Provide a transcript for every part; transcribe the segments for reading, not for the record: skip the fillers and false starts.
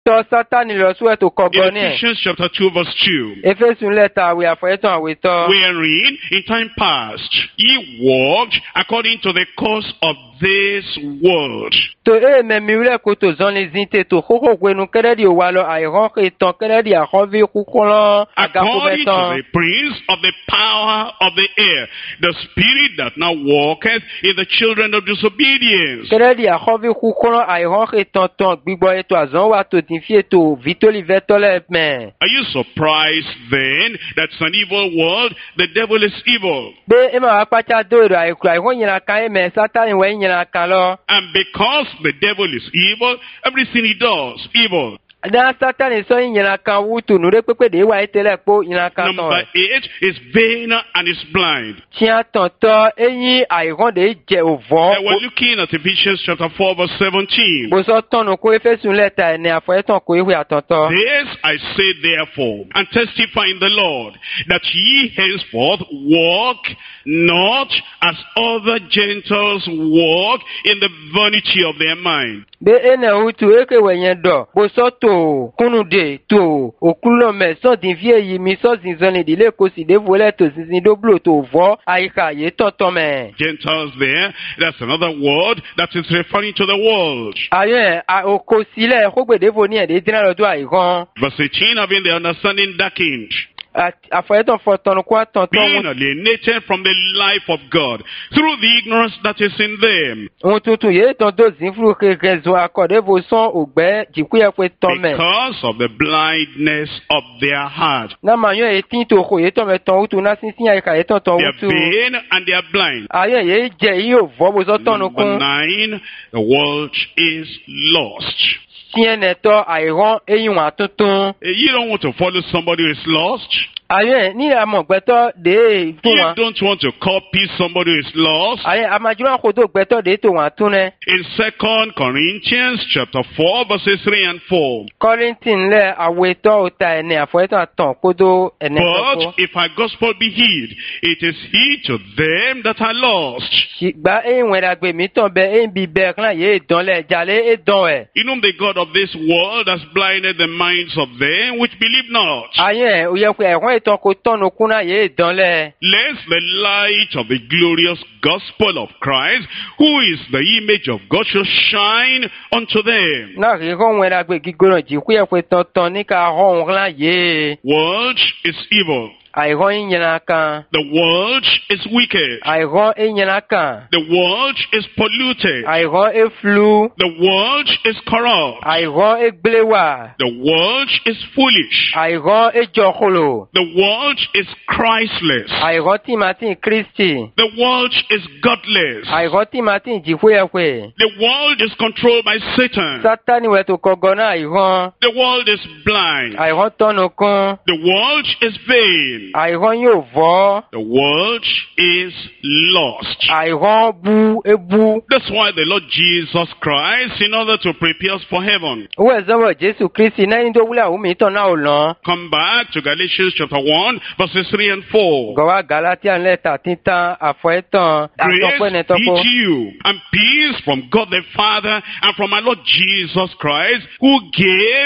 tọ́ Sátánì lọ sí ẹ̀tọ́ In kọ̀gọ́ ní ẹ̀. Ephesians chapter 2 verse 2. Éfésù lẹ́tà àwẹ̀ àfọ̀yẹ́tàn àwẹ̀tọ́. Wherein in time past ye walked according to the course of this world. To mẹ̀mí wílẹ̀ kó tó zọ́n lè zin tè tó kókó gbénu kẹ́rẹ́dì wà lọ àìrán kẹtàn kẹ́rẹ́dì àkọ́bí kúkúrán According to àgàkúbẹ̀tàn. the prince of the power of the air, the spirit that now walketh in the children of disobedience. Kẹ́rẹ́dì àkọ́bí kúkúrán àìrán kẹtàn tàn gbígbọ́ ètò àzán wà tó dín fi ètò vítólì vẹ́tọ́lẹ̀ mẹ́. Are you surprised then that it's an evil world? The devil is evil. Bé ẹ máa wá pàtà dóòrò àìkú àìrán yìnyín kan ẹ mẹ́ Sátánì wẹ̀ yìnyín kan lọ. And because the devil is evil, everything he does, evil. Dá Sátánì sọ yìnyín kan wútu nùrẹ́ pépé dé wà ètẹ́lẹ̀ pọ̀ yìnyín kan tán Number rẹ̀. 8 is vain and is blind. Tiɲɛ tɔntɔ eyín àìrán de jẹ òvọ́. And we're looking at Ephesians chapter 4 verse 17. Bosɔ tɔnu ko Éfésù lẹ́tà ẹni àfọ̀yẹ́tàn ko ìwé àtọ̀tọ̀. This I say therefore, and testify in the Lord, that ye henceforth walk not as other Gentiles walk in the vanity of their mind. Be ene hutu eke wẹ̀yẹn dọ̀. Bosɔ tó kúnúde tó òkúlọ̀mẹ̀ sọ́ọ̀dín fíè yìí mi sọ́ọ̀dín zọ́ni ìdílé kò sì dé volẹ̀ tó sísìn dóbulò tó vọ́ àyíká yé tọ̀tọ̀ mẹ́. Gentiles there, that's another word that is referring to the world. Ayọ̀ oko sílẹ̀ kógbèdévo ní ẹ̀dẹ́ dín lọ́dún àyíkan. Verse 18, having the understanding darkened, Àfọ̀yẹ́tàn fọ tọ̀nù kó àtọ̀tọ̀ being wọn. alienated from the life of God through the ignorance that is in them, Ohun tuntun yìí tán tó zín fúru kékeré zọ akọ̀dévo sán ògbẹ́ jìkúyẹ̀ pé tọ́ mẹ́. because of the blindness of their heart. Na ma yɔ eti to ko ye tɔmɛ tɔn wutu na sinsin ayi ka ye tɔn tɔn They are wutu. vain and they are blind. Ayɛ ye jɛ yi o vɔ bozɔ tɔnu Number kun. 9, the world is lost. Tiɲɛ nɛtɔ ayihɔn eyin wa tuntun. You don't want to follow somebody who is lost. Ayɛ ni amɔgbɛtɔ de tun You wa. don't want to copy somebody who is lost. Ayɛ amadzura koto gbɛtɔ de to wa tun nɛ. In 2 Corinthians chapter 4 verses 3 and 4. Kɔrintin lɛ awetɔ o ta ɛnɛ afɔyɛtɔ atɔn kodo ɛnɛ But tɔkɔ. if our gospel be hid, it is hid to them that are lost, Sigba eyin wɛrɛ agbe mi tɔn bɛ eyin bi bɛ klan ye dɔn lɛ jale e dɔn ɛ. in whom the God of this world has blinded the minds of them which believe not, Ayɛ o yɛ ko ɛhɔn etɔn ko tɔnu kunna ye dɔn lɛ. lest the light of the glorious gospel of Christ, who is the image of God, should shine unto them. Na rihɔn wɛrɛ agbe gigbɔnɔ jikuyɛ ko tɔntɔn ni ka hɔn klan ye. World is evil. Àìrán yín yẹn kan. The world is wicked. Àìrán yẹn kan. The world is polluted. Àìrán eflu. The world is corrupt. Àìrán egbeléwà. The world is foolish. Àìrán ejọkolo. The world is Christless. Àìrán tìmátì Kristi. The world is godless. Àìrán tìmátì jìfúyẹ̀pẹ̀. The world is controlled by Satan. Sátánì wẹ̀ tó kọ̀gọ́ náà àìrán. The world is blind. Àìrán tọ́nu kún. The world is vain. Àìrán yóò vọ́. The world is lost. Àìrán bú ebú. That's why the Lord Jesus Christ, in order to prepare us for heaven, Owó ẹ̀sọ́wọ̀ Jésù Kristi náà ní tó wúlẹ̀ àwọn mìíràn náà ò lọ. come back to Galatians chapter 1, verses 3 and 4. Gọ̀wá Galatia lẹ́tà títan àfọ̀ẹ́tàn àtọ̀pẹ́ Grace nẹ́tọ́kọ́. be to you, and peace from God the Father and from our Lord Jesus Christ, who gave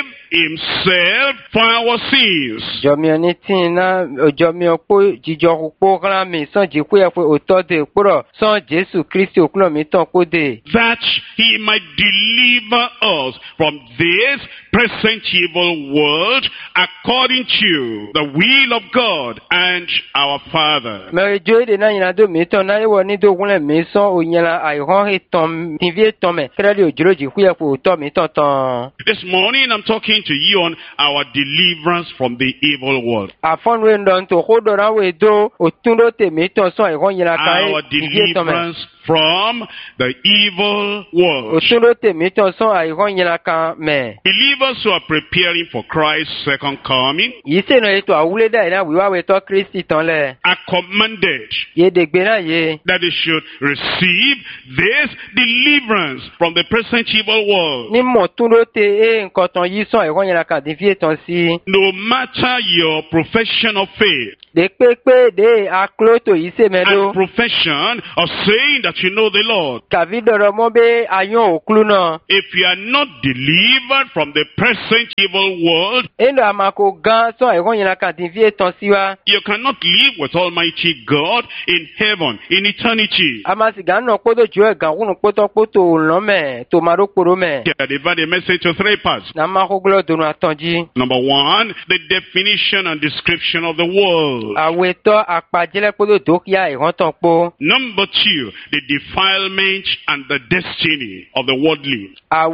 himself for our sins. Jọ̀míọ̀ ní tí iná jọ̀míọ̀ pé jíjọ pó rán mi sàn jí pé ẹ̀fọ́ òótọ́ de kúrọ̀ sàn Jésù Kristi òkúlọ̀ mi tàn kó de. That he might deliver us from this present evil world according to the will of God and our Father. Mẹ̀rẹ̀ jó èdè náà yìnyín àdó mi tán náà yíwọ ní dógúnlẹ̀ mi sàn òyìnbó àìhán ìtàn tìǹfì ìtàn mẹ̀ kẹ́rẹ́dì òjòrò jí pé ẹ̀fọ́ òótọ́ mi tàn tán. This morning I'm talking to you on our deliverance from the evil world. Àfọ́nù ẹ̀ńdọ̀ tó kó dọ̀rọ̀ àwọn èdò òtúndó tèmi tàn sàn àìhán yìnyín kan Our tìǹfì ìtàn mẹ̀. deliverance from the evil world. Òtúndó tèmi tàn sàn àìhán yìnyín kan mẹ̀. Believers who are preparing for Christ's second coming Yìí sènà ètò àwúlédà yìí náà wíwá wẹ̀tọ́ Kristi tán lẹ̀. are commanded Yédègbé náà yé. that they should receive this deliverance from the present evil world. Ní mọ̀túndó tẹ nǹkan tán yìí sàn àìhán yìnyín kan tìǹfì ìtàn sí. No matter your profession of faith De pépé de akloto yìí sè mẹ́dó. and profession of saying that that you know the Lord. Kàví dọ̀rọ̀ mọ́ bẹ́ ayọ́ òkúlù náà. If you are not delivered from the present evil world, Éńdọ̀ àmàkò gan sọ ẹ̀kọ́ yẹn kan tí fi ètò sí wa. you cannot live with Almighty God in heaven, in eternity. Àmàsìgá náà kpọ́dọ̀ jù ẹ̀ gan kúnnù kpọ́tọ́ kpọ́tò lọ́mẹ̀ tó máa dó kpọ́dọ̀ mẹ́. I divide the message to three parts. Nàmàkò gbọ́dọ̀ dùnú àtọ̀njí. Number one, the definition and description of the world. Àwẹ̀tọ́ àpàjẹ́lẹ̀ kpọ́dọ̀ dókíá ìrántàn kpó. Number two, the defilement and the destiny of the worldly.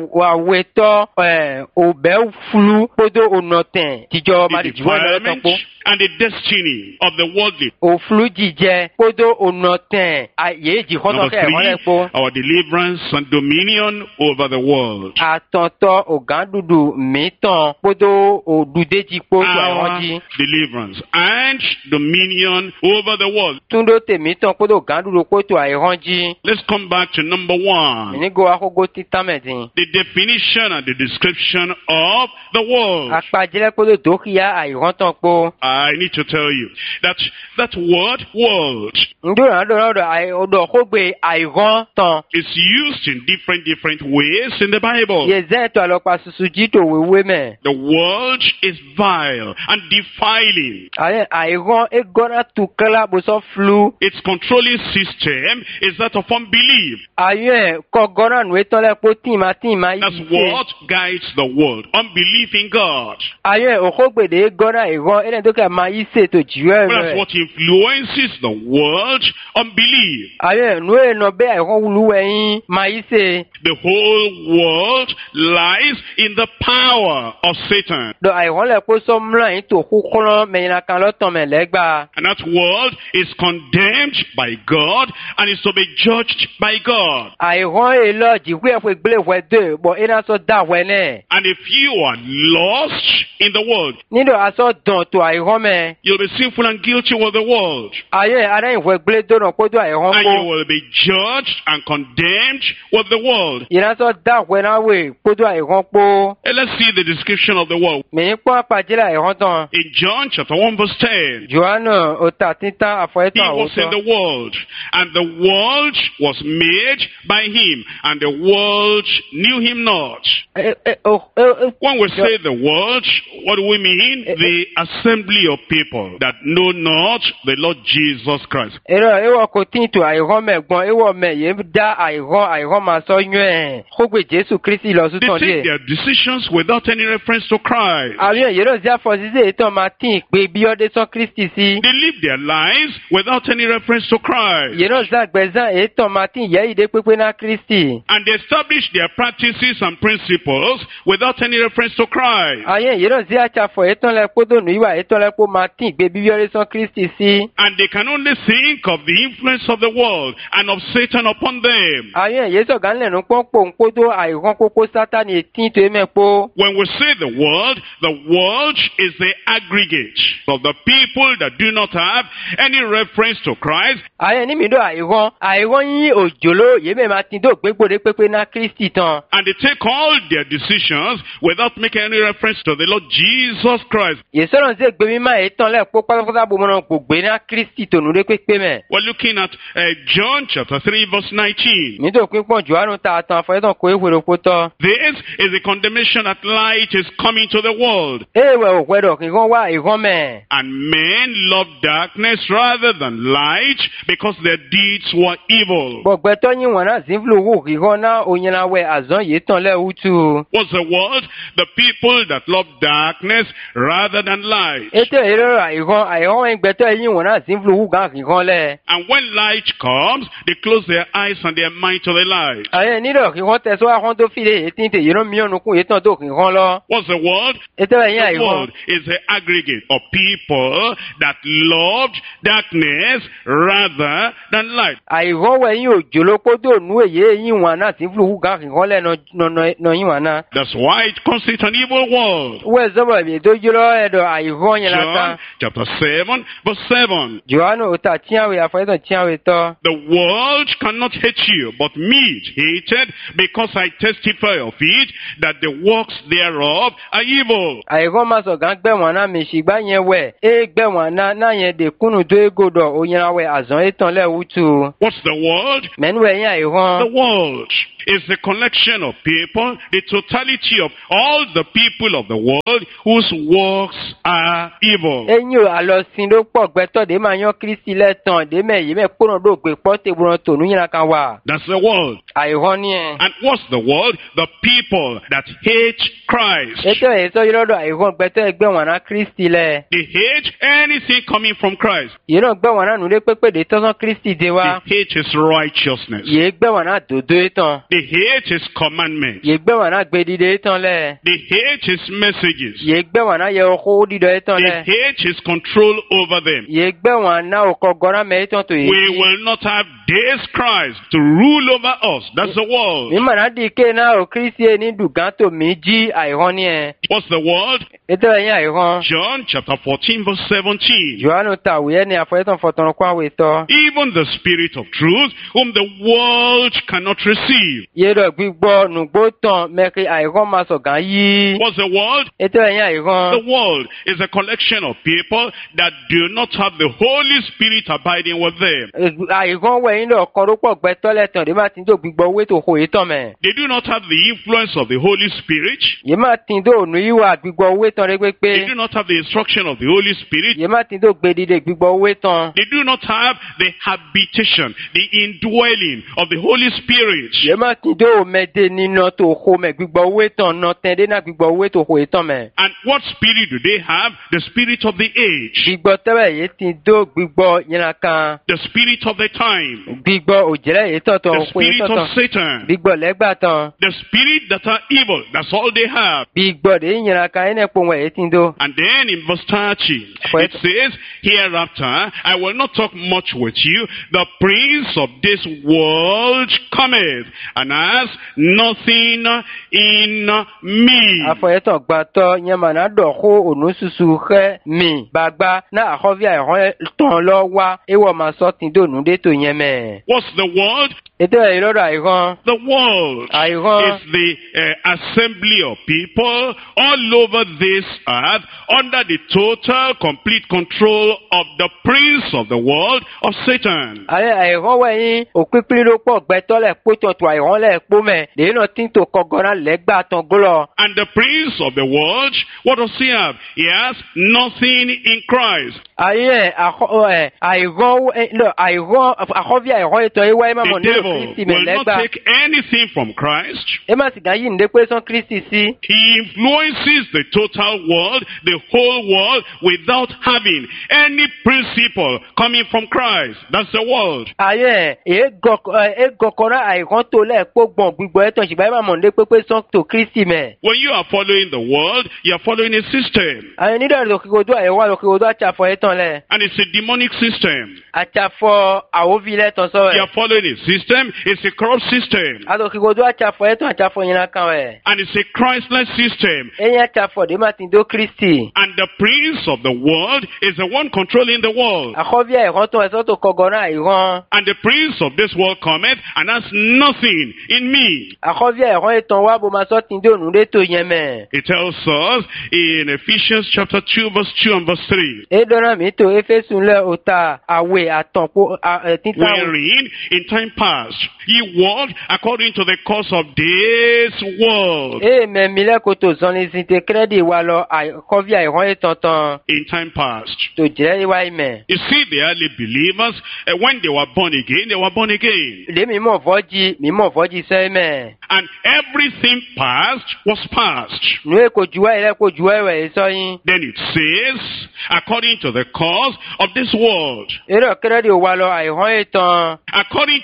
Àwẹ̀tọ́ òbẹ́ fulu kpọ́dọ̀ ònọ̀tẹ̀ jíjọ The màdìjúwọ́ ìrántàn kpó. defilement and the destiny of the worldly. Òfulu jíjẹ kpọ́dọ̀ ònọ̀tẹ̀ àyèjì kọ́tọ̀ Number kẹ́ ẹ̀wọ́n lẹ̀ three, kpó. our deliverance and dominion over the world. Àtọ̀tọ̀ ògándudu mìítàn kpọ́dọ̀ òdùdéjì kpó tó àwọn Our jí. deliverance and dominion over the world. Túndó tèmítàn kpọ́dọ̀ ògándudu kpó tó àìrán jí. Let's come back to number one. Nígo akókó títà mẹ́dín. The definition and the description of the world. Àpàjẹ́lẹ̀ kpọ́dọ̀ dókíá àìrántàn kpó. I need to tell you that word world Ndúrà ọ̀dọ̀ kógbè àìrántàn. is used in different ways in the Bible. Yẹ̀zẹ́ tó àlọ́pàá susu jí tó wéwé mẹ́. The world is vile and defiling. Àìrán égọ́nà tukẹ́lá bùsọ̀ flu. Its controlling system is that of unbelief. Ayé kọ́gọ́nà nù étọ́lẹ̀ kpó tìǹmà That's yìí what guides the world. Unbelief in God. Ayé òkógbèdè égọ́nà ìrán ẹ̀rẹ́ tó kẹ́ máa yí sètò jìrẹ́ Well, that's rẹ̀. what influences the world. Unbelief. Ayé nù èèyàn bẹ́ àìrán wúlúwẹ̀ yín máa yí sè. The whole world lies in the power of Satan. Dọ̀ àìrán lẹ̀ kó sọ́múlà yín tó kú kọ́lọ́ mẹ́yìnà kan lọ́tàn mẹ́ lẹ́gbàá. And that world is condemned by God and is to be judged by God. Àìrán èlò jìwé ẹ̀fọ́ ìgbélé wẹ̀ dé bọ̀ iná sọ dá wẹ̀ náà. And if you are lost in the world, Nílò aṣọ dàn tó àìrán mẹ́. you'll be sinful and guilty with the world. Ayé ará ìwẹ̀ gbélé dọ́nà kó tó àìrán And you kó. will be judged and condemned with the world. Iná sọ dá wẹ̀ náà wẹ̀ kó tó àìrán kó. And let's see the description of the world. Mẹ̀yìn pọ́n àpàjẹ́lẹ̀ àìrán tán. In John chapter 1 verse 10, Jòhánù ọ̀tà títà he àfọ̀ẹ́tàn was in àwòsàn. the world, and the world was made by him, and the world knew him not. When we say the world, what do we mean? The assembly of people that know not the Lord Jesus Christ. Èrò ìwọ kò tí tó àìrán mẹ́gbọ́n ìwọ mẹ́yẹ dá àìrán máa sọ yún ẹ̀. Kógbè Jésù Kristi lọ They sútàn take díẹ̀. their decisions without any reference to Christ. Àwọn èèyàn ló ń ṣe àfọ̀síṣẹ́ ètò máa tí ì pé bí ọdẹ sọ Kristi sí. They live their lives without any reference to Christ. Yẹn náà ṣàgbẹ̀sán ètò máa tí ì yẹ ìdè pépé náà Kristi. And they establish their practices and principles without any reference to Christ. Àwọn èèyàn náà ṣe àṣàfọ̀ ètò lẹ́pọ̀ dònú ìwà ètò lẹ́pọ̀ máa tí ì gbé bí ọdẹ sọ Kristi sí. And they can only think of the influence of the world and of Satan upon them. Àwọn èèyàn sọ̀gá ńlẹ̀nu pọ́npọ̀ ńkótó àìrán kókó Sátánì ètí tó mẹ́pọ̀. When we say the world is the aggregate of the people that do not have any reference to Christ. Àwọn ẹni mi dọ̀ àìrán yín òjòló yémẹ̀ máa ti dó gbégbòde pépé náà Kristi tán. And they take all their decisions without making any reference to the Lord Jesus Christ. Yèsọ́nà ṣe gbé mímọ́ ètò lẹ́pọ̀ pátápátá bomọ́nà gbògbé náà Kristi tònú dé pépé mẹ́. We're looking at John chapter 3 verse 19. Mi tó pín pọ̀ Jòhánù ta àtàn àfọ̀yẹ́tàn kó èwèrè kó tọ́. This is the condemnation that light is coming to the world. Èèwẹ̀ òpẹ́dọ̀ kí wọ́n wá ìrán mẹ́. And men love darkness rather than light because their deeds were evil. Bọ̀gbẹ́tọ́ yín wọ̀n náà sí ń fúlò wò kí wọ́n náà òyìnláwẹ̀ àzán yìí tán lẹ́wùtú. What's the world? The people that love darkness rather than light. Ètò ìrọ̀ àìrán ìgbẹ́tọ́ yín wọ̀n náà sí ń fúlò wò gán kí wọ́n lẹ̀. And when light comes, they close their eyes and their mind to the light. Àyẹ̀ nílò kí wọ́n tẹ̀sọ́ àwọn tó fìlẹ̀ ètí tè yìí míọ̀nù kún yìí tán tó kí wọ́n lọ. What's the world? Ètò ẹ̀yìn The àìrán. world is the aggregate of people that loved darkness rather than light. Àìrán wẹ̀ yín òjòló kódò nú èyí yín wọ̀n náà sí ń fúlò wò gán kí wọ́n lẹ̀ nà yín wọ̀n náà. That's why it constitutes an evil world. Wẹ̀ we zobo mi do juro edo aihon yela John ta. chapter 7, verse 7. Johannu ota tiawe afayeton tiawe to. The world cannot hate you, but me it hated, because I testify of it, that the works thereof are evil. Aihon ma so gan gbe won na mi sigba yen we. E gbe won na yen de kunu do egodo oyira we azon etan le wutu. What's the world? Men we yen aihon. The world is the collection of people, the totality of all the people of the world whose works are evil. Enyo alosin do po gbeto de ma yan Kristi le tan de me yi me pono do gbe po te buron to nu yin kan wa. That's the world. Aihon ni en. And what's the world? The people that hate Christ. Eto eso yirodo aihon gbeto egbe won na Kristi le. They hate anything coming from Christ. Yiro gbe won na nu le pepe de tosan Kristi de wa. They hate his righteousness. Ye gbe won na dodo etan. They hate his commandments. Ye gbe won na gbe dide etan le. They hate his messages. Ye gbe won na ye ko dido etan They le. hate his control over them. Ye gbe won na o ko gora me etan to We yi. will not have this Christ to rule over us. That's the world. Mi ma na di ke na o Kristi ni dugan to mi ji aihon ni en. What's the world? Eto yin aihon. John chapter 14 verse 17. Johannu ta we ni afayeton foton kwa we to. Even the Spirit of truth, whom the world cannot receive. Yedo gbigbo nugbo tan meki aihon ma so gan yi. What's the world? Eto yin The aihon. world is a collection of people that do not have the Holy Spirit abiding with them. Aihon we yin do kan ro po gbeto le tan de ma tin do gbigbo we to ho etan me. They do not have the influence of the Holy Spirit. Ye ma tin do nu iwa gbigbo we tan re They pepe. do not have the instruction of the Holy Spirit. Ye ma tin do gbe dide gbigbo we tan. They do not have the habitation, the indwelling of the Holy Spirit. Ye ma tin do mede nino to ho me gbigbo we tan no ten de na gbigbo we to ho etan me. And what spirit do they have? The spirit of the age, Gbigbo tebe ye tin do gbigbo yin kan. the spirit of the time, Gbigbo ojele ye tan to the ho spirit etan of tan. Satan, Gbigbo legba tan. the spirit that are evil. That's all they have. Gbigbo de yin kan ene po we ye tin do. And then in verse 30, it says, hereafter I will not talk much with you. The prince of this world cometh, and has nothing in me. Afoyeton gba to yin ma na do ho onu susu he mi bagba na ahovi aihon tan lo wa ewo ma so tin do nu de to yen me. What's the world? Eto e loro aihon. The world Aihon. is the assembly of people all over this earth under the total, complete control of the prince of the world, of Satan. Ale aihon we yin opinpin lo po gbeto le po ton to aihon le po me. De no tin to kogona legba tan glo. And the prince of the world, what does he have? He has nothing in Christ. Aye aihon no aihon ahovi aihon eto e wa ma mo The ni devil Kristi me will not legba. take anything from Christ. E ma siga yin de pe son Kristi si. He influences the total world, the whole world, without having any principle coming from Christ. That's the world. Aye e gokora aihon to le po gbon gbigbo etan sigba ma mo de pe son to Kristi me. When you are following the world, you are following a system. Aye ni do lo kigodo aihon lo kigodo achafo etan le. And it's a demonic system. Achafo awovi le tan so You e. are following a system, it's a corrupt system. Alo kigodo achafo etan achafo yin kan we. And it's a Christless system. Eyin achafo de ma tin do Kristi. And the prince of the world is the one controlling the world. Ahovi aihon to eso to kogona aihon. And the prince of this world cometh and has nothing in me. Ahovi aihon etan wa bo ma so tin do nu de to yen me. It tells us in Ephesians chapter 2 verse 2 and verse 3. E dona mi to Efesun le ota awe atanpo tinta Wherein in time past ye walked according to the course of this world. e me mi le ko to zon le zinte kredi wa lo ahovi aihon etan tan In time past. to je wa ime. You see, the early believers, when they were born again, they were born again. Le mi mo voji se me. And everything past was past. Nu e ko juwa ile ko juwa we so yin. Then it says, according to the course of this world, E ro kredi wa lo aihon etan according to the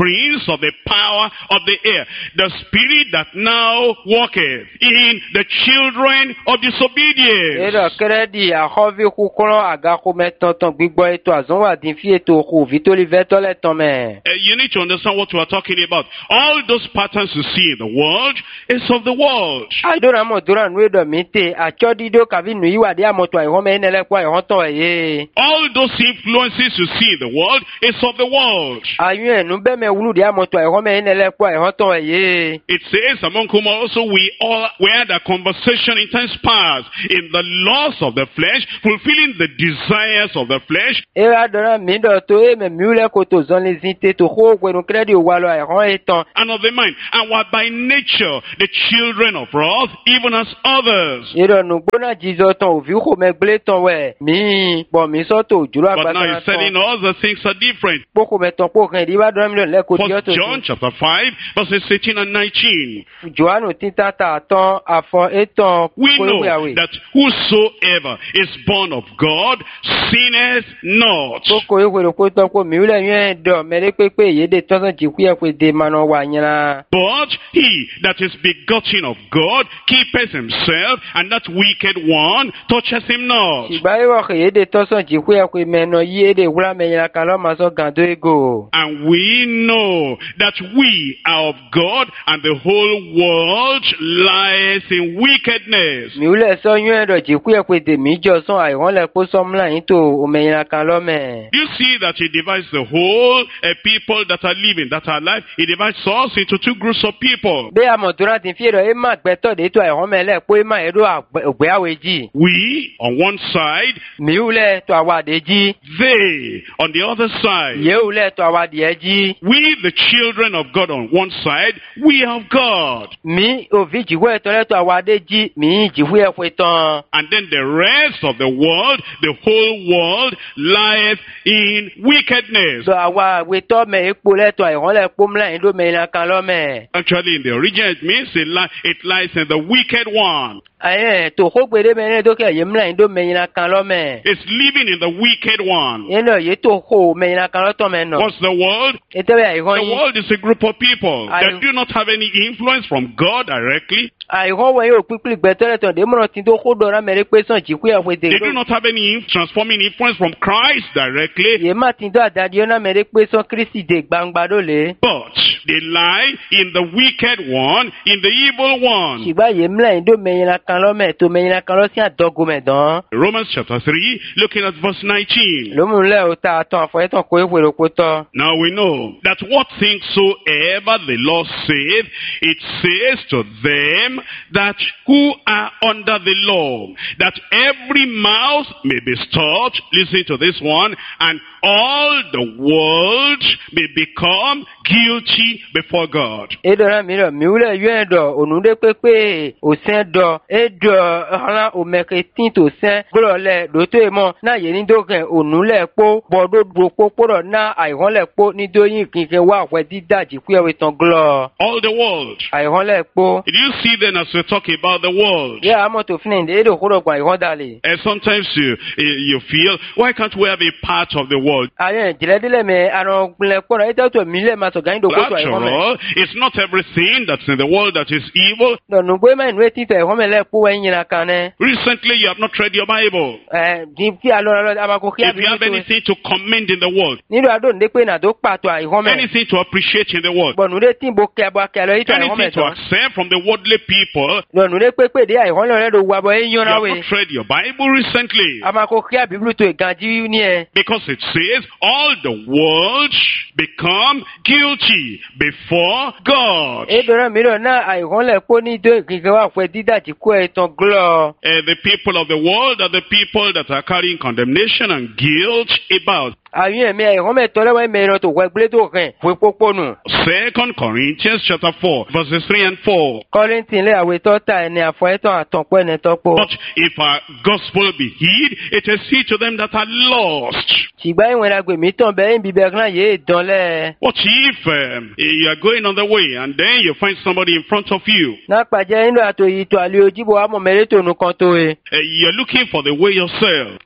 prince of the power of the air, the spirit that now walketh in the children of disobedience. Edo kredi a hovi kukolo aga kumetonton gbigbo eto azonwa dinfi eto ku vitoli vetole tome. You need to understand what we are talking about. All those patterns you see in the world is of the world. Aidora mo dura nwedo mite a chodido kavinu iwa dia moto ai home enele kwa ihonton eye. All those influences you see in the world is of the world. Ayun enu be me wulu dia moto ai home enele kwa ihonton eye. It says, among whom also we had a conversation in times past, in the lusts of the flesh, fulfilling the desires of the flesh. Era dora mindo to e me miule koto zonle zinte to ho kwenu kredi walo ai hon eton. And of the mind, and were by nature the children of wrath, even as others. Ero nu gbona Jesus ton ovi ko me gble ton we mi bo mi so to juro But agba now he's telling us that things are different. poko me ton po kan di ba dora mi le ko di First oto. John chapter 5, verses 18 and 19. Joanu titata ton afon eton We ko know yawe. that whosoever is born of God sinneth not. Poko ewe ko ton ko mi ule yen do me le pepe ye de ton ji ku e pe de mano wa nyina. But he that is begotten of God keepeth himself, and that wicked one touches him not. Igba ewo ke ye de ton ji ku e pe me no ye de wura me nyina kan lo ma so gando ego. And we know that we are of God, and the whole world lies in wickedness. Mi ule so yen do ji ku e pe de mi jo son ai won le po so mla yin to o me nyina kan lo me. You see that he divides the whole people that are living, that are alive. He divides us into two groups of people. Be amodura tin fi ro e ma gbe to de to ai won me le po e ma e do ogbe aweji. We on one side, Mi ule to awade ji. they on the other side. Ye ule to awade ji. We, the children of God on one side, we are of God. Mi ovi jiwe to le to awade ji mi jiwe e tan. And then the rest of the world, the whole world, lieth in wickedness. So awa we to me epo le to ai won le po mla yin do me na kan lo me. Actually, in the original, it means it lies in the wicked one. Aye to ho gbere me ne do ke ye mla yin do me na kan lo me. It's living in the wicked one. Ye no ye to ho me na kan lo to me no. What's the world? E te be ai The hon yin. world is a group of people I- that do not have any influence from God directly. Ai hon we yo pipli gbe to le to de mo tin do ho do ra me re pe san ji ku e They de. do not have any transforming influence from Christ directly. Ye ma tin do adadi yo na me re pe san Kristi de gbangba do le. But they lie in the wicked one, in the evil one. Ṣùgbọ́n yìí mìíràn yìí ló mẹyin la kan lọ́mẹ̀ tó mẹyin la kan lọ́ sí àdọ́gùn mẹ̀dán. Romans chapter 3, looking at verse 19. Ló mú un lẹ́ o ta àtọ̀ àfọ̀yẹ́tàn kó èpò èrò kó tọ́. Now we know that what things soever the law saith, it says to them that who are under the law, that every mouth may be stopped, listen to this one, and all the world may become guilty before God. Edora mìíràn miwulẹ̀ yóò ẹ̀dọ̀ ònúdé pépé òsín dọ̀ ẹ̀dọ̀ ọ̀hánà òmẹ̀kẹ́tì tó sẹ́ gbọ́dọ̀lẹ̀ lótó ìmọ̀ náà yé ní dókè ònúlẹ̀ pó bọ́dọ̀ pópórọ̀ náà àìhánlẹ̀ pó ní dóyìn kìkẹ́ wà wẹ́ dídàjì kú ẹ̀wẹ̀ tán glọ́. All the world. Àìhánlẹ̀ pó. Did you see then as we talk about the world? Yẹ́ àmọ́ tó fún ẹ̀dẹ̀ èdè òkúrò gbà àìhán dalè. And sometimes you feel, why can't we have a part of the world? Ayé ìjìnlẹ́dílẹ̀ mẹ́ àrùn gbìnlẹ̀ pọ̀nà ẹ̀dẹ̀ tó mílẹ̀ máa sọ̀gá ní dòkótó After àìhán mẹ́. all, it's not everything that's in the world that is evil. Lọ́nù gbé mẹ́rin wé títọ̀ àìhán mẹ́lẹ̀ pó ẹ̀yìn ra kan ní. Recently, you have not read your Bible. Kí alọ́ àmàkò kí If you have anything to commend in the world, nílò àdóǹdé pé nàdó pàtó àìhán mẹ́. anything to appreciate in the world, Bọ̀nùdé tí bo kẹbọ akẹlọ yìí tó àìhán anything to mẹ́tọ́. accept from the worldly people, Lọ́nùdé pépè dé àìhán lọ́rẹ́ ló wà bọ̀ ẹ̀yìn you have náwé. not read your Bible recently. Àmàkò kí àbíbélù tó ìgànjí ní ẹ. Because it says, all the world become guilty before God. Èdòrán mìíràn náà àìhán lẹ̀ pó ní dó ìkìkẹ́ wà pẹ́ dídàjì kó ẹ̀ tán glọ́. The people of the world are the people that are carrying condemnation and guilt about. Àyùn ẹ̀mí àìhán mẹ́tọ́ lẹ́wọ̀n mẹ́rin tó wẹ́ gbélé tó kàn fún pópónù. 2 Corinthians chapter 4, verses 3 and 4. Kọ́lẹ́ntì ilé àwẹ̀ tọ́ta ẹni àfọ̀ẹ́tàn àtọ̀pọ̀ ẹni tọ́pọ̀. But if our gospel be hid, it is hid to them that are lost. Ṣùgbọ́n ìwọ̀n ìrìnàgbè mi tàn bẹ́ẹ̀ ń bíbẹ̀ kan yé ìdánlẹ̀. What if you are going on the way and then you find somebody in front of you? Náà pàjẹ́ nínú àtòyí tó àlè ojúbọ àmọ̀ mẹ́rẹ́tò nù kan tó e. You're looking for the way yourself.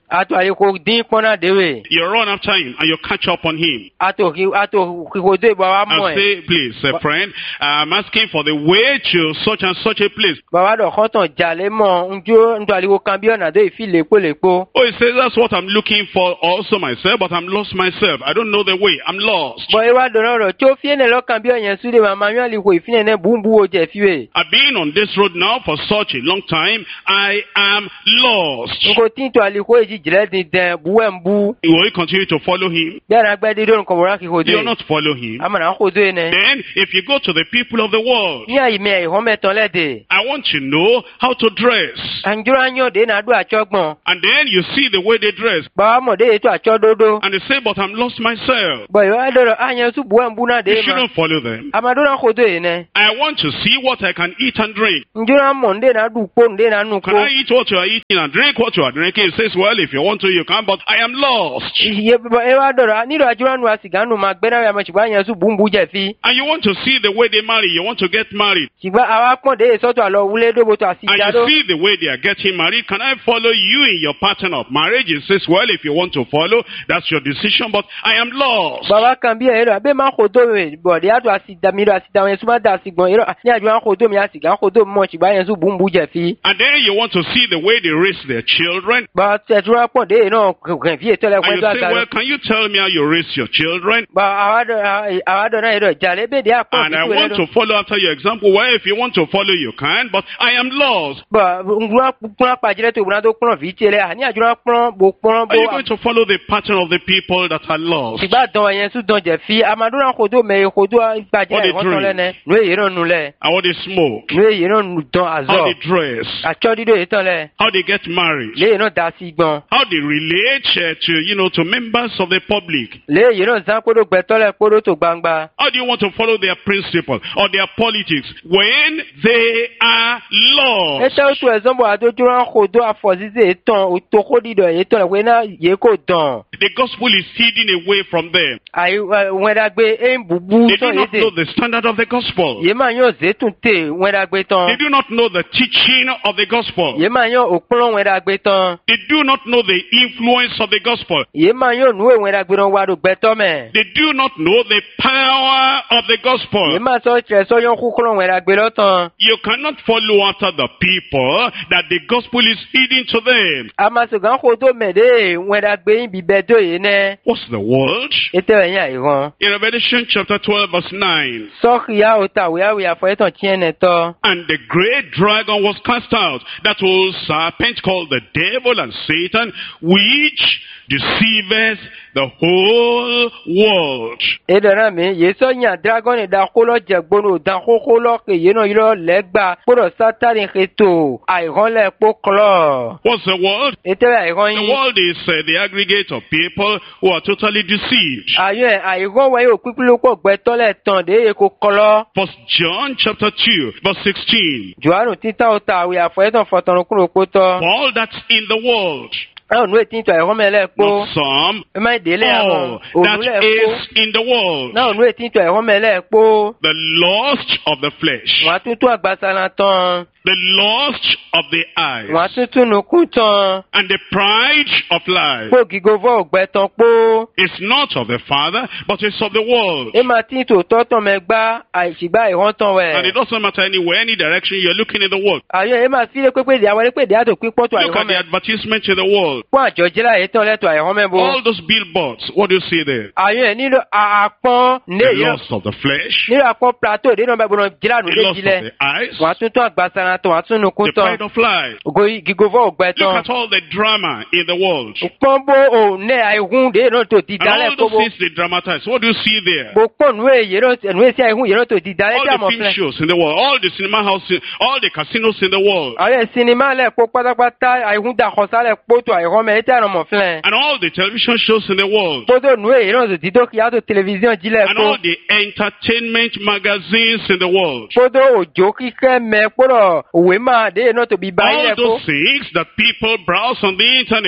Ato aliko din kona dewe. You run after him and you catch up on him. Ato kikodo baba mo. And say, please, friend, I'm asking for the way to such and such a place. Baba do konton jale mo njo ndo aliko kambio na do ifi lepo. Oh, he says that's what I'm looking for also myself, but I'm lost myself. I don't know the way. I'm lost. Boy wa do no cho fie ne lo kambio yen su de mama nyo aliko ifi ne bumbu o je fiwe. I've been on this road now for such a long time. I am lost. Ngo tinto aliko eji jile din den buembu. Will you continue to follow him? Bia gbe de do nko mora ki kodo. You will not follow him. Amana kodo ne. Then, if you go to the people of the world, Ni ayi me ho meton lede. I want to know how to dress. Anjuro anyo de na do achogbon. And then you see the way they dress. Baba mo de to achododo. And they say, but I'm lost myself. Boy wa do anyo su buembu na You de ma. shouldn't follow them. Amado na kodo ne. I want to see what I can eat and drink. Njura monde na du po nde na nuko. Can I eat what you are eating and drink what you are drinking? It says, well, if you want to, you can, but I am lost. Ye ba do ra ni do ajura nu asiga nu ma gbe na ya ma chigba yan su bumbu je fi. And you want to see the way they marry. You want to get married. Chigba awa pon de so to alo wule do bo to And asiga you do. see the way they are getting married. Can I follow you in your pattern of marriage? It says, well, if you want to follow, that's your decision, but I am lost. Baba kan bi e do be ma kodo me bo de atu asida mi do asida yan su ma da asigbon ero ni ajura kodo mi asiga kodo mo chigba yan su bumbu je fi. And then you want to see the way they raise their children. Ba te jura pon de no kan fi e to le And kwen you do say, aga. well, can you tell me how you raise your children? Ba awa do na e do jale be de akon. And I want to follow after your example. Well, if you want to follow, you can, but I am lost. Ba ngura pon pa jire to buna do pon fi tele ani ajura pon bo pon Are you bo. going to follow the pattern of the people that are lost? Sigba don yen su don je fi amadu na kodo me kodo gba je won ton le ne nu e ran nu le And what they smoke? nu e ran nu don How azo they dress? acho dido e ton le How they get married? le no da si gbon How they relate to members of the public? le yi no zan kodo gbe ton le kodo to gbangba How do you want to follow their principle or their politics when they are e lost? te so example adojo ran kodo afosize e ton o to ko dido e ton le we na ye ko don The gospel is hidden away from them. ai wen da gbe e bubu They do so not ye know de the standard of the gospel. ye ma yan zetun te wen da gbe They ton do not know the teaching of the gospel. ye ma yan opon wen da gbe ton They do not know the influence of the gospel. ye ma yan nu e wen da gbe don wa do gbe ton me They do not know the power of the gospel. ye ma so tre so yan kukuro wen da gbe lotan You cannot follow after the people that the gospel is hidden to them. amasogan kodo mede wen da gbe yin bibe do ye ne What's the word? ete yin airan In Revelation chapter 12 verse 9. so ya ota we ya fo etan tien ne to And the great dragon was cast out, that old serpent called the devil and Satan, which deceiveth the whole world. e dara mi ye so yan dragon da ko lo je gbonu dan koko lo ke ye no iro legba poro satani keto airan le po klo What's the world? ete airan The yin world is the aggregate of people who are totally deceived. ayen airan we o pipilu po gbe to le tan de e ko klo First John chapter 2 verse 16. joanu tita ota we afo etan fotan kuro po to All that's in the world, e nu etin to airan mele po not some, e ma dele all awon onu le that po is in the world. náà nu etin to airan mele po The lust of the flesh, wọ́n á tún tún àgbàsálà tán the lust of the eyes, wọ́n á tún tún nukú tán and the pride of life pò gígóvọ́ ògbẹ́ tán pó is not of the Father, but is of the world. ẹ máa tí tòótọ́ tán mẹ́gbá àìsígbà ìhán tán And wẹ̀. it doesn't matter anywhere, any direction you're looking in the world. àyọ̀ ẹ máa fílẹ̀ pépèdè àwọn ẹlẹ́pèdè àtò pípọ́ tó Look àìhán at the mẹ́. advertisement in the world. fún àjọjẹ́lá yìí tán lẹ́tọ̀ àìhán mẹ́bo. All those billboards, what do you see there? àyọ̀ ẹ̀ nílò àpọ́n The lust of the flesh, nílò àpọ́n plateau ìdè náà bẹ́ẹ̀ jìlá nù the lust léjìlẹ̀. of the eyes, wọ́n á tún tún àgbàsálà tán wọ́n á tún nukú the tán. pride of life. gígóvọ́ ògbẹ́ Look tán. at all the drama in the world. pọ́n bó òun náà àìhún dè náà tó di And dálẹ̀ all those kóbó. things they dramatize. What do you see there? Gbogbo nu èyí nu èsì àìhún yẹn tó di dálẹ̀ All tí a mọ̀ the film fẹ́. shows in the world, all the cinema houses, all the casinos in the world, àwọn sinimá lẹ̀ kó pátápátá àìhún dàkọ̀sá lẹ̀ kótó àìhún mẹ́ tí a mọ̀ fẹ́. and all the television shows in the world, gbogbo nu èyí náà tó di dókìá tó tẹlifíṣàn jílẹ̀ and kó. all the entertainment magazines in the world. gbogbo òjò kíkẹ́ mẹ́ kpọ́dọ̀ òwe máa dé náà tó bí báyìí All lẹ̀ kó. those things that people browse on the internet.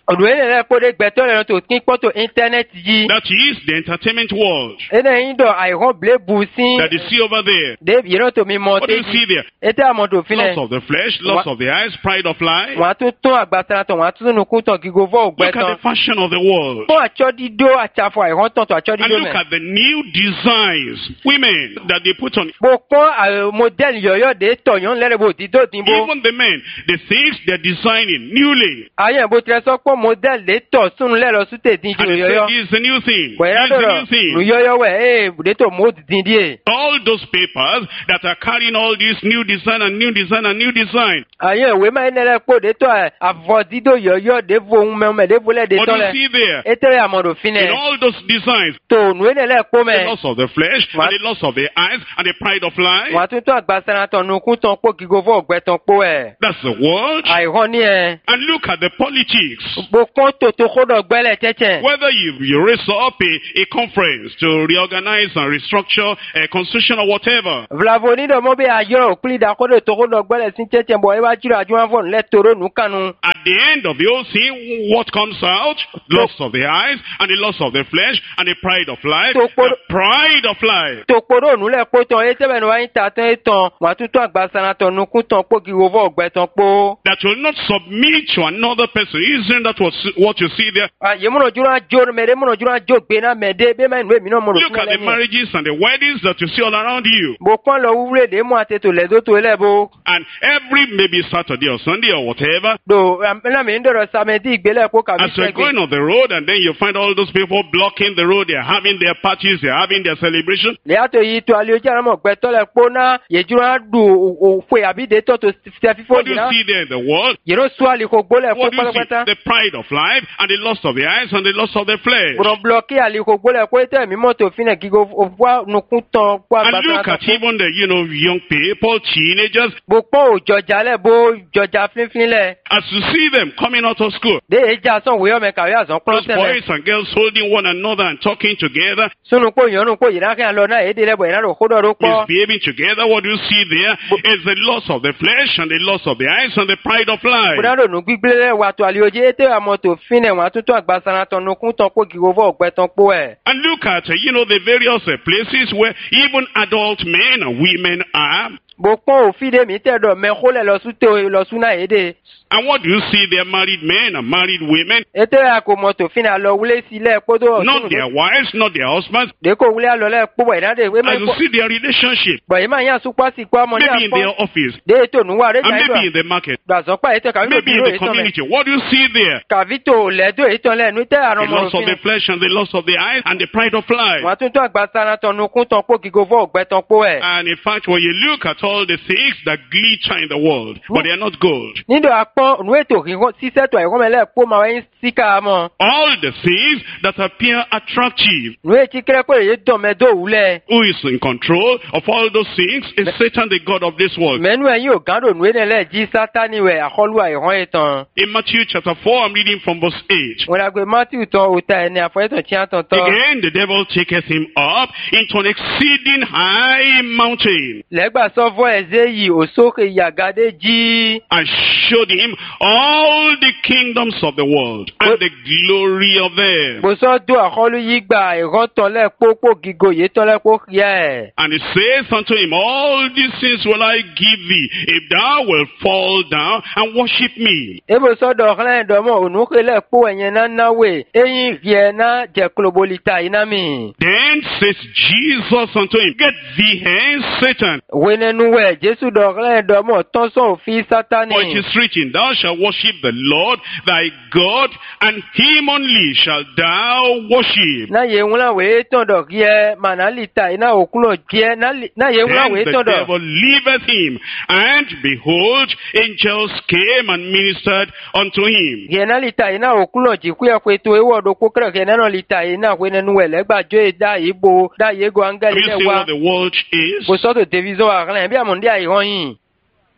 Òdùwẹ́lẹ̀ lẹ́ kó dé gbẹ̀tọ́ lẹ́nu tó kí pọ́tò íńtánẹ́ẹ̀tì yìí. That is the entertainment world Ẹnẹ́ yín dọ̀ àìhàn blé bu sí. that you see over there. Dé yìí tó mi mọ What do you see there? Ètè àmọ̀dò fínẹ̀. Loss of the flesh, loss of the eyes, pride of life. Wọ́n á tún tún àgbàtàn tán, wọ́n á tún nukú tán gígo fọ́ ògbẹ́ Look at tán. the fashion of the world. Fún àtsọ́ dídó àtsàfọ̀ àìhàn tán tó àtsọ́ And dídó look mẹ́. at the new designs, women that they put on. Bó kọ́ mọ́dẹ́lì yọ̀yọ́ dé tọ̀yọ́ lẹ́rẹ̀ bó ti tó ti bó. Even the men, the things they're designing newly. Ayé bó tilẹ̀ sọ pé mọ́dẹ́lì dé tọ̀ sún lẹ́rọ̀ súté dín And ju they say, yọ̀yọ́. this is the new thing. Bọ̀yá This is the dọ̀rọ̀ new thing. yọ̀yọ́ wẹ̀ dé tó mọ́ dín díẹ̀. All those papers that are carrying all this new design and new design and new design. Ayé ìwé máa ń nẹ́rẹ̀ pò dé tọ̀ àfọ̀dídó yọ̀yọ́ dé fo ohun mẹ́mẹ́ dé fọlẹ́ dé What do tọ́ you lẹ̀. see there? Ètèrè àmọ̀dò In fínẹ̀. all those designs, Tó nùwé nẹ́lẹ̀ pò the mẹ́. loss of the flesh, What? and the loss of the eyes, and the pride of life. Wọ́n á tún tún àgbàsánà tán nukú tán pò gígo fọ́ ògbẹ́ tán pò ẹ̀. That's the world. Àìhàn ní ẹ̀. And look at the politics. Bó kán tòtò kódọ̀ gbẹ́lẹ̀ tẹ́tẹ́. Whether you raise up a conference to reorganize and restructure a constitution or whatever, Vlavo ní dọ̀mọ́ bí ayọ̀rọ̀ òkúlì dàkọ́dọ̀ tó kódọ̀ gbẹ́lẹ̀ sí tẹ́tẹ́ bọ̀ ẹ wá jírò àjùmọ̀ fọ́ọ̀nù lẹ́tọ̀rọ̀ nù kanu. at the end of the whole thing, what comes out? Loss of the eyes, and the loss of the flesh, and the pride of life. The pride of life. Tó kpọ́dọ̀ ònú lẹ̀ kpó tán ètè bẹ́ẹ̀ ni wọ́n á ta tán ètàn wọ́n á tún tún àgbàsánà tán nukú tán kpó gígo fọ́ ògbẹ́ tán kpó. That will not submit to another person. Isn't that what you see there? Àyè múnà jùlọ àjò mẹ́rẹ́ múnà jùlọ àjò gbéná mẹ́dẹ́ bẹ́ẹ̀ máa ń lóye mí náà múnà Look at the marriages and the weddings that you see all around you. Bó kán lọ wúwúrẹ́ dé mú àtètò lẹ́dọ́ tó lẹ́ bó. And every maybe Saturday or Sunday or whatever, Do ẹ̀mí ń dọ̀rọ̀ sàmẹ́dì ìgbélẹ̀ kó kàbí as you're going on the road and then you find all those people blocking the road, they're having their parties, they're having their celebration. Lẹ́yàtọ̀ yìí tó alẹ́ ojú àrámọ̀ gbẹ́tọ́ lẹ̀ kpó ná yèjú á dùn òfò àbí dé tọ́ tó tẹ fífó What do yìí you ná. see there in the world? Yèrò sùn àlè kò gbólẹ̀ kó What do you see? pátápátá. The pride of life and the loss of the eyes and the loss of the flesh. Gbọ̀dọ̀ blọ̀kì àlè kò gbólẹ̀ kó ètò ẹ̀mí mọ́tò fínẹ̀ gígo òfò nukú tán kó And àgbàsánà look tán at kó. even the, young people, teenagers, Bó pọ́n òjọjà lẹ̀ bó jọjà fínfín lẹ̀. as you see them coming out of school. Dé èjì àsán wòye ọmọ kàwé àsán Those pọ́n sẹ́lẹ̀. boys and girls holding one another and talking together, Sunu kó yọ̀nù kó yìí náà lọ náà èdè lẹ́bọ̀ yìí náà lọ kó dọ̀rọ̀ pọ̀. misbehaving together. What do you see there? Is the loss of the flesh and the loss of the eyes and the pride of life. Bùdá nù gbígbé lẹ̀ wà tó àlè ojú ètò àmọ́tò fínẹ̀ wọn àtúntò àgbàsánà tán nukú tán kó gígo fọ́ ògbẹ́ tán kó ẹ̀. And look at, the various places where even adult men and women are. Bó pọ́n òfin dé mi tẹ̀dọ̀ mẹ́kólẹ̀ lọ sún náà èdè. And what do you see there? Married men and married women. Ètò àkómọ́tò fínẹ̀ àlọ́ wúlé sílẹ̀ kótó Not their wives, not their husbands. Dèkó wúlé àlọ́lẹ̀ kpọ́bọ̀ ìdáde ìwé As you see their relationship. bọ̀yì máa yàn súpọ̀ sí kó ọmọ ní Maybe in àpọ̀. their office. Dé ètò nùwà rẹ̀ And jà maybe ìdọ̀. in the market. Gbàsọ́pà ètò kàwé Maybe in lòdì the ìró ìtọ́mẹ̀. community. What do you see there? Kàvítò lẹ́dọ̀ ètò lẹ́nu tẹ́ The àrùn loss of the mọ̀rọ̀fin. flesh and the loss of the eyes and the pride of life. Wọ́n tún tó àgbàsánà tán nukú tán kó gígo fọ́ ògbẹ́ tán kó ẹ̀. And in fact, when you look at all the things that glitter in the world, but they are not gold. Nídò àpọ́n nù ètò kíkọ́ sísẹ́tọ̀ ẹ̀kọ́mẹ́lẹ̀ kó máa wáyé síkà mọ́. All the things that appear attractive. Nù ètí kẹ́rẹ́kọ́ èyí dọ̀mẹ́dọ̀ wúlẹ̀. Who is in control of all those things is Satan, the God of this world. Mẹ́nu ẹ̀yìn ò gándò nù ènìyàn jí sátánì wẹ̀ àkọlù àìhàn ìtàn. In Matthew chapter 4, I'm reading from verse 8. Wọ́n dàgbé Matthew tán òòtà ẹni àfọ̀yẹ́tàn tí a tàn tán. Again, the devil taketh him up into an exceeding high mountain Lẹ́gbà sọ́fọ́ ẹ̀zẹ́ yìí òsókè yàgádé jí. and showed him all the kingdoms of the world and the glory of them. Gbòsọ́ dó àkọlù yìí gbà ìran tán lẹ́pọ́pọ́ gígo yìí tán lẹ́pọ́ yẹ. And he saith unto him, all these things will I give thee, if thou wilt fall down and worship me. Ebo sọ́dọ̀ ọ̀kẹ́lẹ́ ìdọ̀mọ́ ònúkè lẹ́pọ́ ẹ̀yẹn náà náwè eyín rìẹ̀ náà jẹ́ kolobolita iná mi. Then says Jesus unto him, get thee hence, Satan. Wẹ́nẹ́nu wẹ̀ Jésù dọ̀kẹ́lẹ́ ìdọ̀mọ́ tán sọ̀ òfin Sátánì. For it is written, thou shalt worship the Lord thy God, and him only shalt thou worship. Náà yẹ ńlá wẹ̀ tán dọ̀ kí ẹ mànálìta iná òkúlọ̀ jẹ́ náà yẹ ńlá Then wẹ̀ the tán dọ̀. devil leaveth him, and behold, angels came and ministered unto him. Gẹ̀nálìta iná òkúlọ̀ jì kú ẹ̀kọ́ ètò ewé ọ̀dọ̀ kókèrè gẹ̀nálìta iná wẹ́nẹ́nu wẹ̀ lẹ́gbàjọ́ ìdá ìbò dá yégo Have áńgẹ́lì you seen lẹ́wà. what the world is? Bó sọ́dọ̀ tẹ̀fíṣọ́ àkàlẹ̀ bí àmọ̀ndé àìhàn yìí.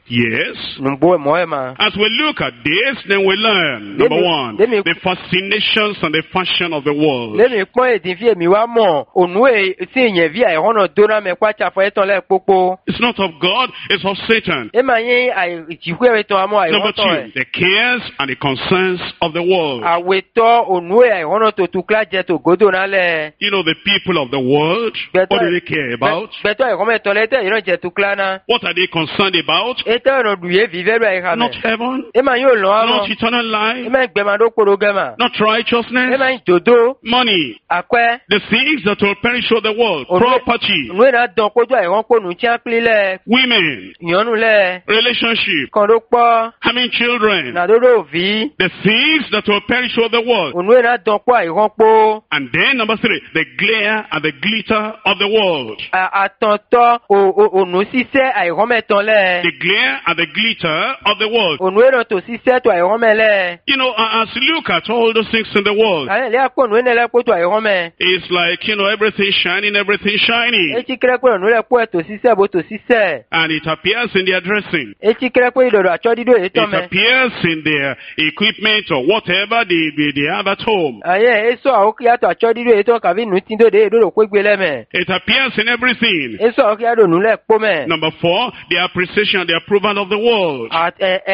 Yes. Numbo moema. As we look at this, then we learn, number one, the fascinations and the fashion of the world. Let me point it if you are more. Onwe seeing a via honor dona me kwacha for eton le popo. It's not of God, it's of Satan. Emaye I chiwe to amo I Number two, the cares and the concerns of the world. Aweto onwe I honor to klaje to godona le. You know the people of the world, what do they care about? Beto I come to lete you know je to klana. What are they concerned about? Eto no duye vive I have. Not heaven, Emaye lo amo. not eternal life, Emaye gbemado korogema. not righteousness, Emaye dodo. money, Akwe. the things that will perish of the world, property, Onwe na don kojo I ron ko nu ti apli le. women, Yonu le. relationship, Kan do po. having children, Na dodo vi. the things that will perish of the world. Onwe na don po I ron po. And then number three, the glare and the glitter of the world. Atonto onu sise I ron meton le. The glare and the glitter of the world. Onwe ro to sise to I ron me le. You know, as you look at all those things in the world, Ale le akon nu ne le po to I ron me. it's like, you know, everything shining, everything shining. Eti kire ko nu le po to sise bo to sise. And it appears in their dressing. Eti kire ko idodo acho dido It eton me. appears in their equipment or whatever they have at home. Aye eso aokia to acho dido eton ka vi nu tin do de do ko gbe le me. It appears in everything. Eso aokia do nu le po me. Number four, the appreciation, the approval of the world. At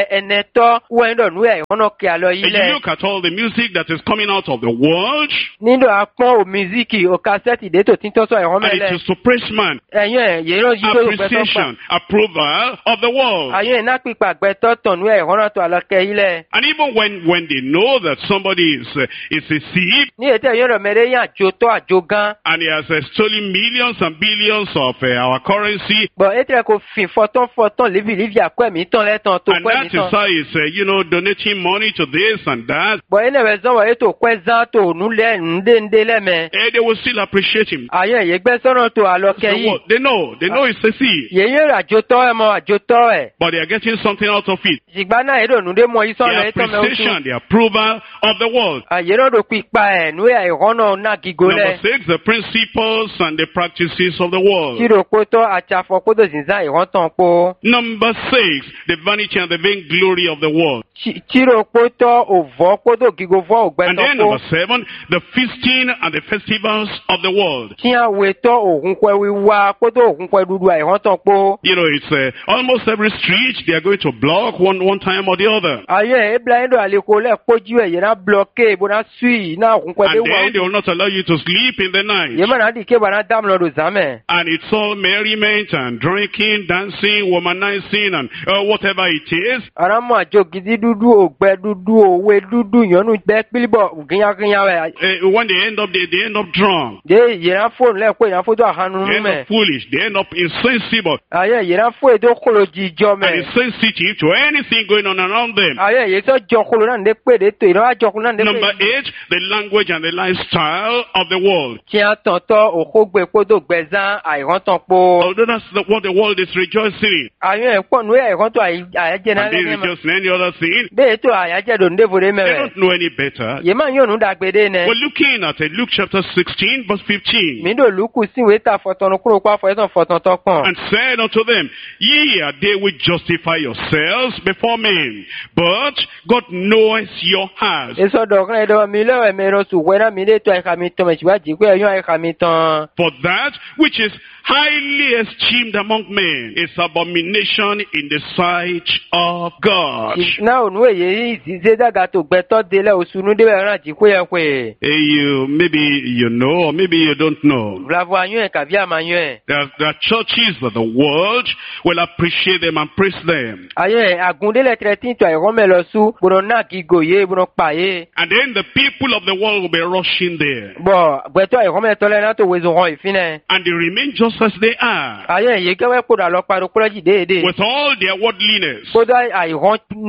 eneto wen do nu e hono ki alo If you ile. look at all the music that is coming out of the world, Nindo apon o musiki o cassette de to tin to so e ron me and it le. is to praise man, Eyin ye ro ji do pe so pa. appreciation, approval of the world. Aye na pipa gbe to ton nu e hono to alo ke ile. And even when they know that somebody is a thief Ni ete yo ro mere yan ajo to ajo gan. and he has stolen millions and billions of our currency, Bo etre ko fin foton livi akwe mi ton le ton to and kwe that mi is ton. how he's donating money to this and that, Bo ene we zon wa eto kwe zan to nu le nde le me. they will still appreciate him. Aye ye gbe sono to alo ke So yi. what? They know it's a thief, Ye yo ajo to e mo ajo to e. but they are getting something out of it. Sigba na edo nu de mo ison The le eto me otu. appreciation, the approval of the world. Aye ro do pipa e nu e hono na gigo Number le. six, the principles and the practices of the world. Tiro ko to achafo ko do zinza e hon ton po. Number six, the vanity and the vainglory of the world. Tiro ko to ovo ko do gigo vo ogbe And then ton po. number seven, the feasting and the festivals of the world. Tí a we to ògùn pẹ wíwá kó tó ògùn pẹ dúdú àìhán tán po. You know, it's almost every street they are going to block one time or the other. Ayé ebla yín do àlékò lẹ́ẹ̀kójú ẹ̀ yẹn náà blọké ibo náà sùí náà ògùn pẹ dé And wà. then they will not allow you to sleep in the night. Yẹ́n mọ̀ náà di kébà náà dáàmú lọ́dọ̀ zámẹ̀. And it's all merriment and drinking, dancing, womanizing, and whatever it is. Ara mọ̀ àjò gidi dúdú ògbẹ́ dúdú òwe dúdú yọ̀nù gbẹ́ pílíbọ̀ gínyàgínyà rẹ̀. When they end up, they end up drunk. Dé yẹn náà fóònù lẹ́ẹ̀kọ́ yẹn náà fóònù àhánu They end mẹ́. up foolish. They end up insensible Ayé yẹn náà fóònù tó kolo jíjọ and mẹ́. insensitive to anything going on around them. Ayé yẹn tó jọ kolo náà ní pé de tó ìnáwó àjọ kolo náà ní Number pé. 8, the language and the lifestyle of the world. Tí a tàn tọ́ òkógbè kódò gbẹ̀zán àìhán tán po. Although that's what the world is rejoicing, Ayé ẹ̀pọ̀ nù àìhán tó àyájẹ́ náà and they lẹ́yìn mọ́. rejoice in any other thing, Bẹ́ẹ̀ tó àyájẹ́ dò ń dévòrè they mẹ́rẹ̀. don't know any better. Yèé máa yóò nù dàgbédé nẹ. We're looking at Luke chapter 16, verse 15. Mi dò lùkù sí ìwé ta fọ̀tọ̀nù kúrò pa fọ̀ẹ́tàn fọ̀tàn tọkàn. And said unto them, Ye are they which justify yourselves before men, but God knoweth your hearts. Èso dọ̀kan ẹ̀dọ̀ mi lọ́wọ́ ẹ̀mẹ́rọ sùwẹ́ náà mi lè tó àìkà mi tán mẹ̀síwájú pé ẹ̀yọ́ àìkà mi tán. For that which is highly esteemed among men is abomination in the sight of God. Náà ònú èyí ìṣiṣẹ́ dàgà tó gbẹ́tọ́ délẹ̀ oṣù nú débẹ̀ rán àjí pé ẹ pé. Maybe you know, or maybe you don't know. Bravo àyún ẹ̀ kàbí àmàyún ẹ̀. There are churches that the world will appreciate them and praise them. Ayé àgùndélẹ̀ tẹ̀rẹ̀tì tó àìrọ́mẹ̀ lọ sú gbọ́dọ̀ náà kí gòyè gbọ́dọ̀ pààyè. And then the people of the world will be rushing there. Bọ̀ gbẹ́tọ́ àìrọ́mẹ̀ tọ́lẹ̀ náà tó wẹ̀zọ̀ hàn ìfínẹ̀. And they remain just as they are. Ayé èyí kẹ́wẹ́ kódà lọ pariwo kúrẹ́jì déédéé. With all their worldliness. Kódà àìrọ́n And they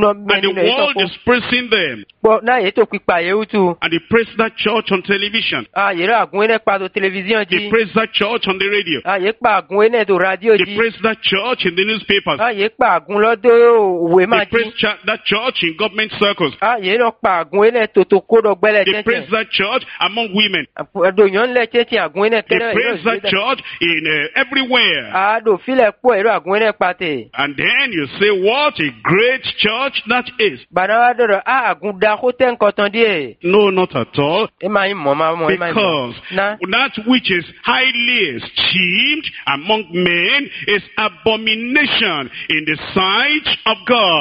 the world is praising them. Bo na ye to pipa ye utu. And they praise that church on television. Ye ra agun ene pa to television ji. They praise that church on the radio. Ye pa agun ene to radio ji. They praise that church in the newspapers. Ye pa agun lo do we ma ji. They praise that church in government circles. Ye no pa agun ene to ko do gbele They praise that church among women. Do yon le cheche agun ene They praise that church in everywhere. Do file po ero agun ene pate. And then you say, what a great church that is. Bana do agun da ko ten koton die. No, not at all. Because that which is highly esteemed among men is abomination in the sight of God.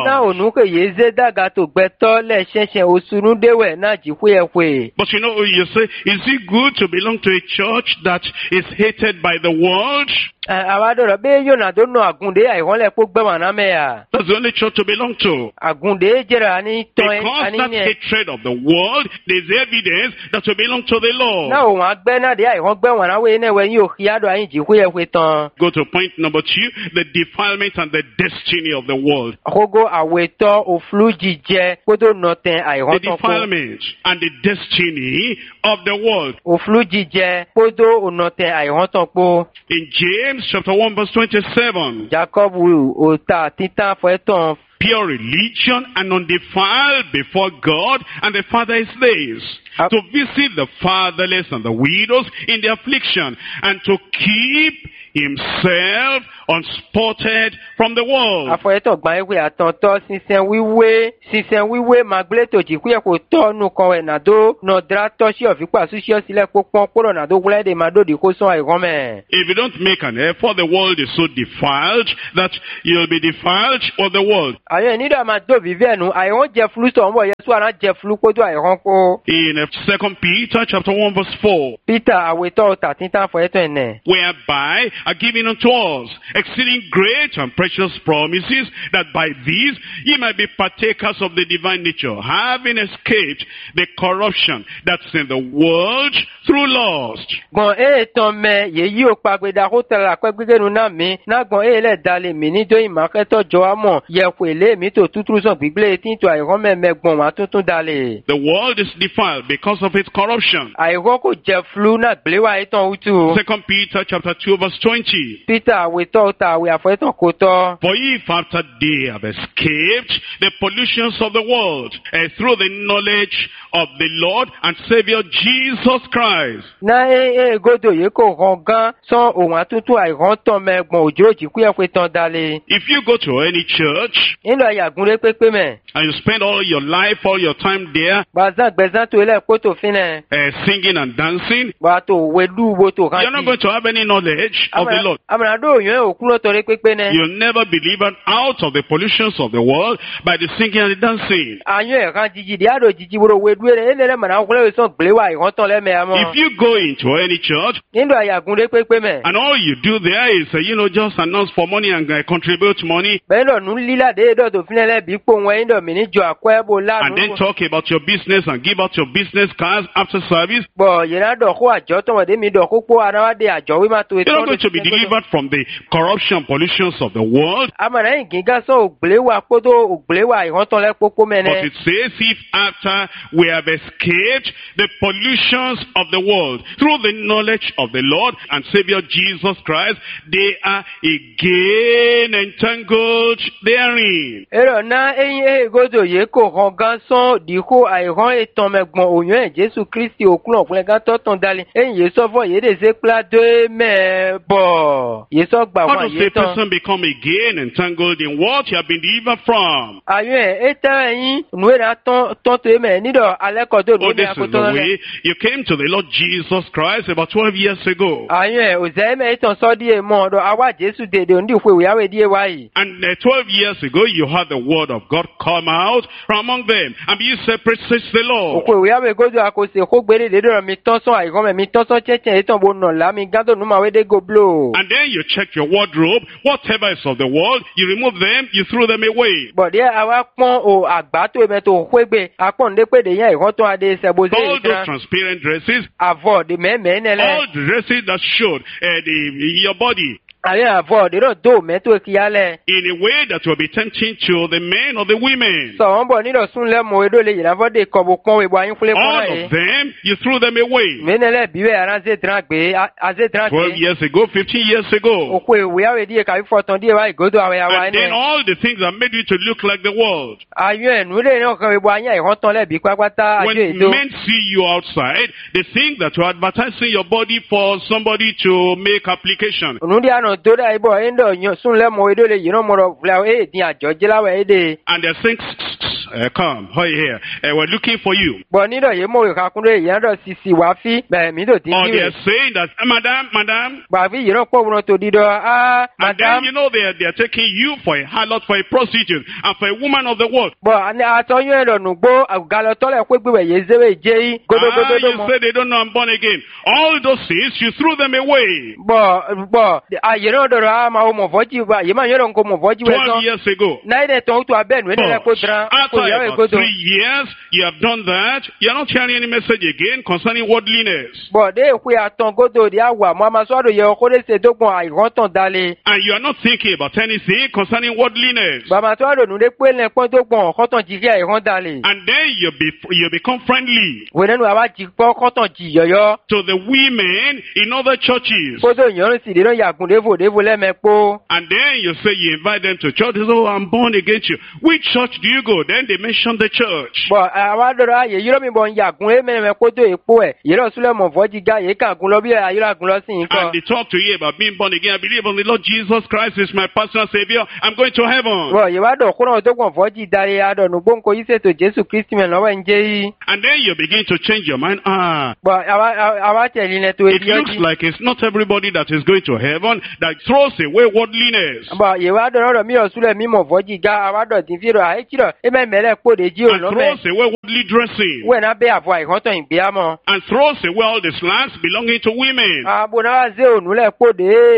But you know, you say, is it good to belong to a church that is hated by the world? That's the only church to belong to. Because that hatred of the world, there's evidence that we belong to the Lord. Go to point number 2, the defilement and the destiny of the world. The defilement and the destiny of the world. In James chapter 1 verse 27. Pure religion and undefiled before God and the Father is this, to visit the fatherless and the widows in their affliction, and to keep himself unspotted from the world. If you don't make an effort, the world is so defiled that you'll be defiled of the world. In 2 Peter chapter 1 verse 4, whereby are given unto us exceeding great and precious promises, that by these ye might be partakers of the divine nature, having escaped the corruption that's in the world through lust. The world is defiled because of its corruption. 2 Peter chapter 2 verse 20. For if after they have escaped the pollutions of the world, through the knowledge of the Lord and Savior Jesus Christ. If you go to any church and you spend all your life, all your time there, singing and dancing, you're not going to have any knowledge of the Lord. You'll never be delivered out of the pollutions of the world by the singing and the dancing. If you go into any church and all you do there is, just announce for money and contribute money, and then talk about your business and give out your business cards after service, you're not going to be delivered from the corruption pollutions of the world. But it says, if after we have escaped the pollutions of the world through the knowledge of the Lord and Savior Jesus Christ, they are again entangled therein. How does a person become again entangled in what you have been delivered from? Oh, this is the way you came to the Lord Jesus Christ about 12 years ago. And 12 years ago, you had the word of God come out from among them, and be separate, says the Lord. And then you check your wardrobe, whatever is of the world, you remove them, you throw them away. All those transparent dresses, all the dresses that showed your body, Aye avo de do me to kiale. in a way that will be tempting to the men or the women. So on bo ni do sun le mo edo le yin avo de ko bo kon we bo yin fule kon All na of them, you threw them away. menele biwe aranze dragbe aze 12 dragbe years ago, 15 years ago. okwe we awe die ka ifo ton die wa igodo awe awa And then ni all the things that made you to look like the world. ayo enu le no kan we bo anya ihon ton le bi papata When ajo edo men see you outside, they think that you're advertising your body for somebody to make application. onundi ano to da ibo endo sun le mo edo le yin mo ro fla e din ajo jilawe ede And they're saying, come, hi here. We're looking for you. bo ni do ye mo ka kun le yin do sisi wa fi be mi do tin Or ti they're saying that, madam. ba fi yin po won to di do And madam then, you know, they're taking you for a harlot, for a prostitute, and for a woman of the world. bo ani atonyo elo nugbo agalo to le pe gbe ye zewe je godo godo do You mo say they don't know I'm born again. All those things, you threw them away. bo ayero do ra ma o mo voji ba ye ma yero nko mo voji we 12 so years ago. na ide to to abenu ene le ko dran After ko yawe about godo 3 years, you have done that. You're not hearing any message again concerning worldliness. bo de ku ya ton godo di awa mo ma so do ye ko le se dogbon airon ton dale And you are not thinking about anything concerning worldliness. ba ma to do nu le pe le pon dogbon ko ton ji airon dale And then you become friendly we nenu awa ji po ko ton ji yoyo to the women in other churches. godo yan si de no yagun devo le me po And then you say you invite them to church. They say, oh, I'm born again. Which church do you go? Then they mention the church. bo awa do ra ye yiro mi bo yagun e me ko do epo e yiro sule mo voji ga ye ka gun lo bi ayira gun lo sin ko And they talk to you about being born again. I believe on the Lord Jesus Christ is my personal Savior. I'm going to heaven. bo ye wa do kuno to gun voji dare ado nu gbon ko ise to Jesu Kristi me lo wa nje yi And then you begin to change your mind. bo awa teli ne to It looks like it's not everybody that is going to heaven that throws away worldliness. bo ye wa do ro mi o sule mi mo voji ga awa do tin fi ro ai ti ro e me mele po de ji o And lo me throws away worldly dressing. we na be avo ai hon to in bi amo And throws away all the slangs belonging to women. abo na wa ze onu le po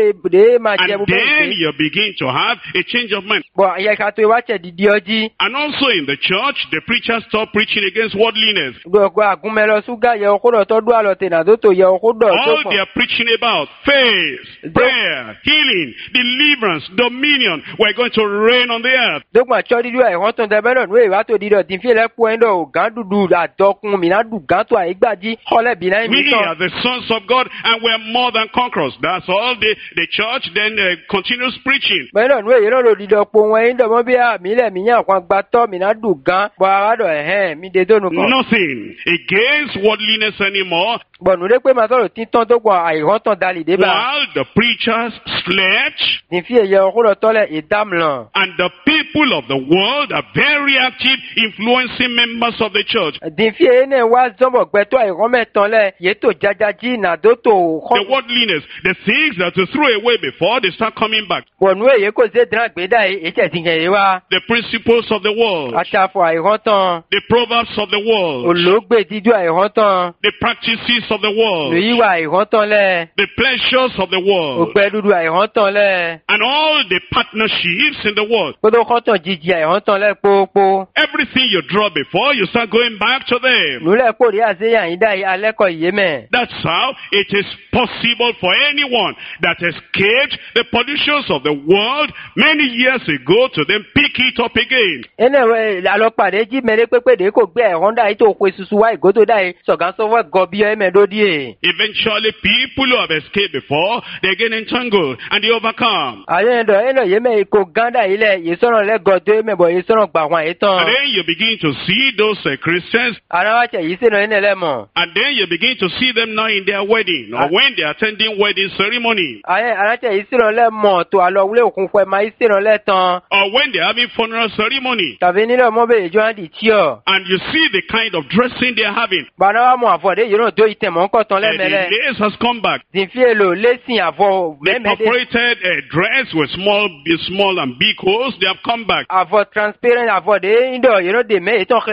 de ma je And bu then be you begin to have a change of mind. bo ye ka to wa che di oji And also in the church, the preachers stop preaching against worldliness. go agun me lo suga ye ko do to do alo te na do to ye ko do All to they are preaching about, faith, prayer, healing, deliverance, dominion. We're going to reign on the earth. dogma chori du ai hon to de be no we wa to di do tin fi le po endo gan dudu adokun mi na du gan to ai gbaji hole bi na mi We so are the sons of God and we're more than conquerors. That's all the church then continues preaching. be no we ye no lo di do po won endo mo bi a mi le mi yan kan gba to mi na du gan bo ara do mi de do nu ko Nothing against worldliness anymore. bo nu de pe ma so tin ton dogma ai hon ton dali de ba While the preachers slept tin fi ye ko lo to le idamlan and the people of the world are very active, influencing members of the church. din fi ene wa zombo gbe to ai hon metan le ye to jajaji na do to The worldliness, the things that you threw away before, they start coming back. bo nu ye ko se dran gbe dai e che tin ye wa The principles of the world, atafo ai hon ton the proverbs of the world, ologbe diju ai hon ton the practices of the world, Luyiwa ai hon ton le the pleasures of the world, ogbe dudu ai hon ton le and all the partnerships in the world. kodo hon ton jiji ai hon ton le popo Everything you draw before, you start going back to them. nule ko ri ase yan ida ale ko ye me That's how it is possible for anyone that escaped the pollutions of the world many years ago to then pick it up again. ene we alo pade ji mere pepe de ko gbe ai hon dai to ko susu wa igodo dai sogan so wa go bi e me do die Eventually, people who have escaped before, they get entangled and they overcome. aye ndo eno ye me ko ganda ile ye sono le godo me bo ye sono gba wan And etan then you begin to see those Christians, ara wa che yi se no ene le mo and then you begin to see them now in their wedding or when they are attending wedding ceremony, aye ara che yi se no le mo to alo wule okun fe ma yi se no le tan or when they are having funeral ceremony, tàbí nílò mo be jo andi ti o and you see the kind of dressing they are having. bana wa mo afode yi no do ite mo nko tan le And the mele lace has come back. din fi elo lesin avo The memede perforated dress with small and big holes, they have come back. avo transparent avo de indo yi no de me itan kle koko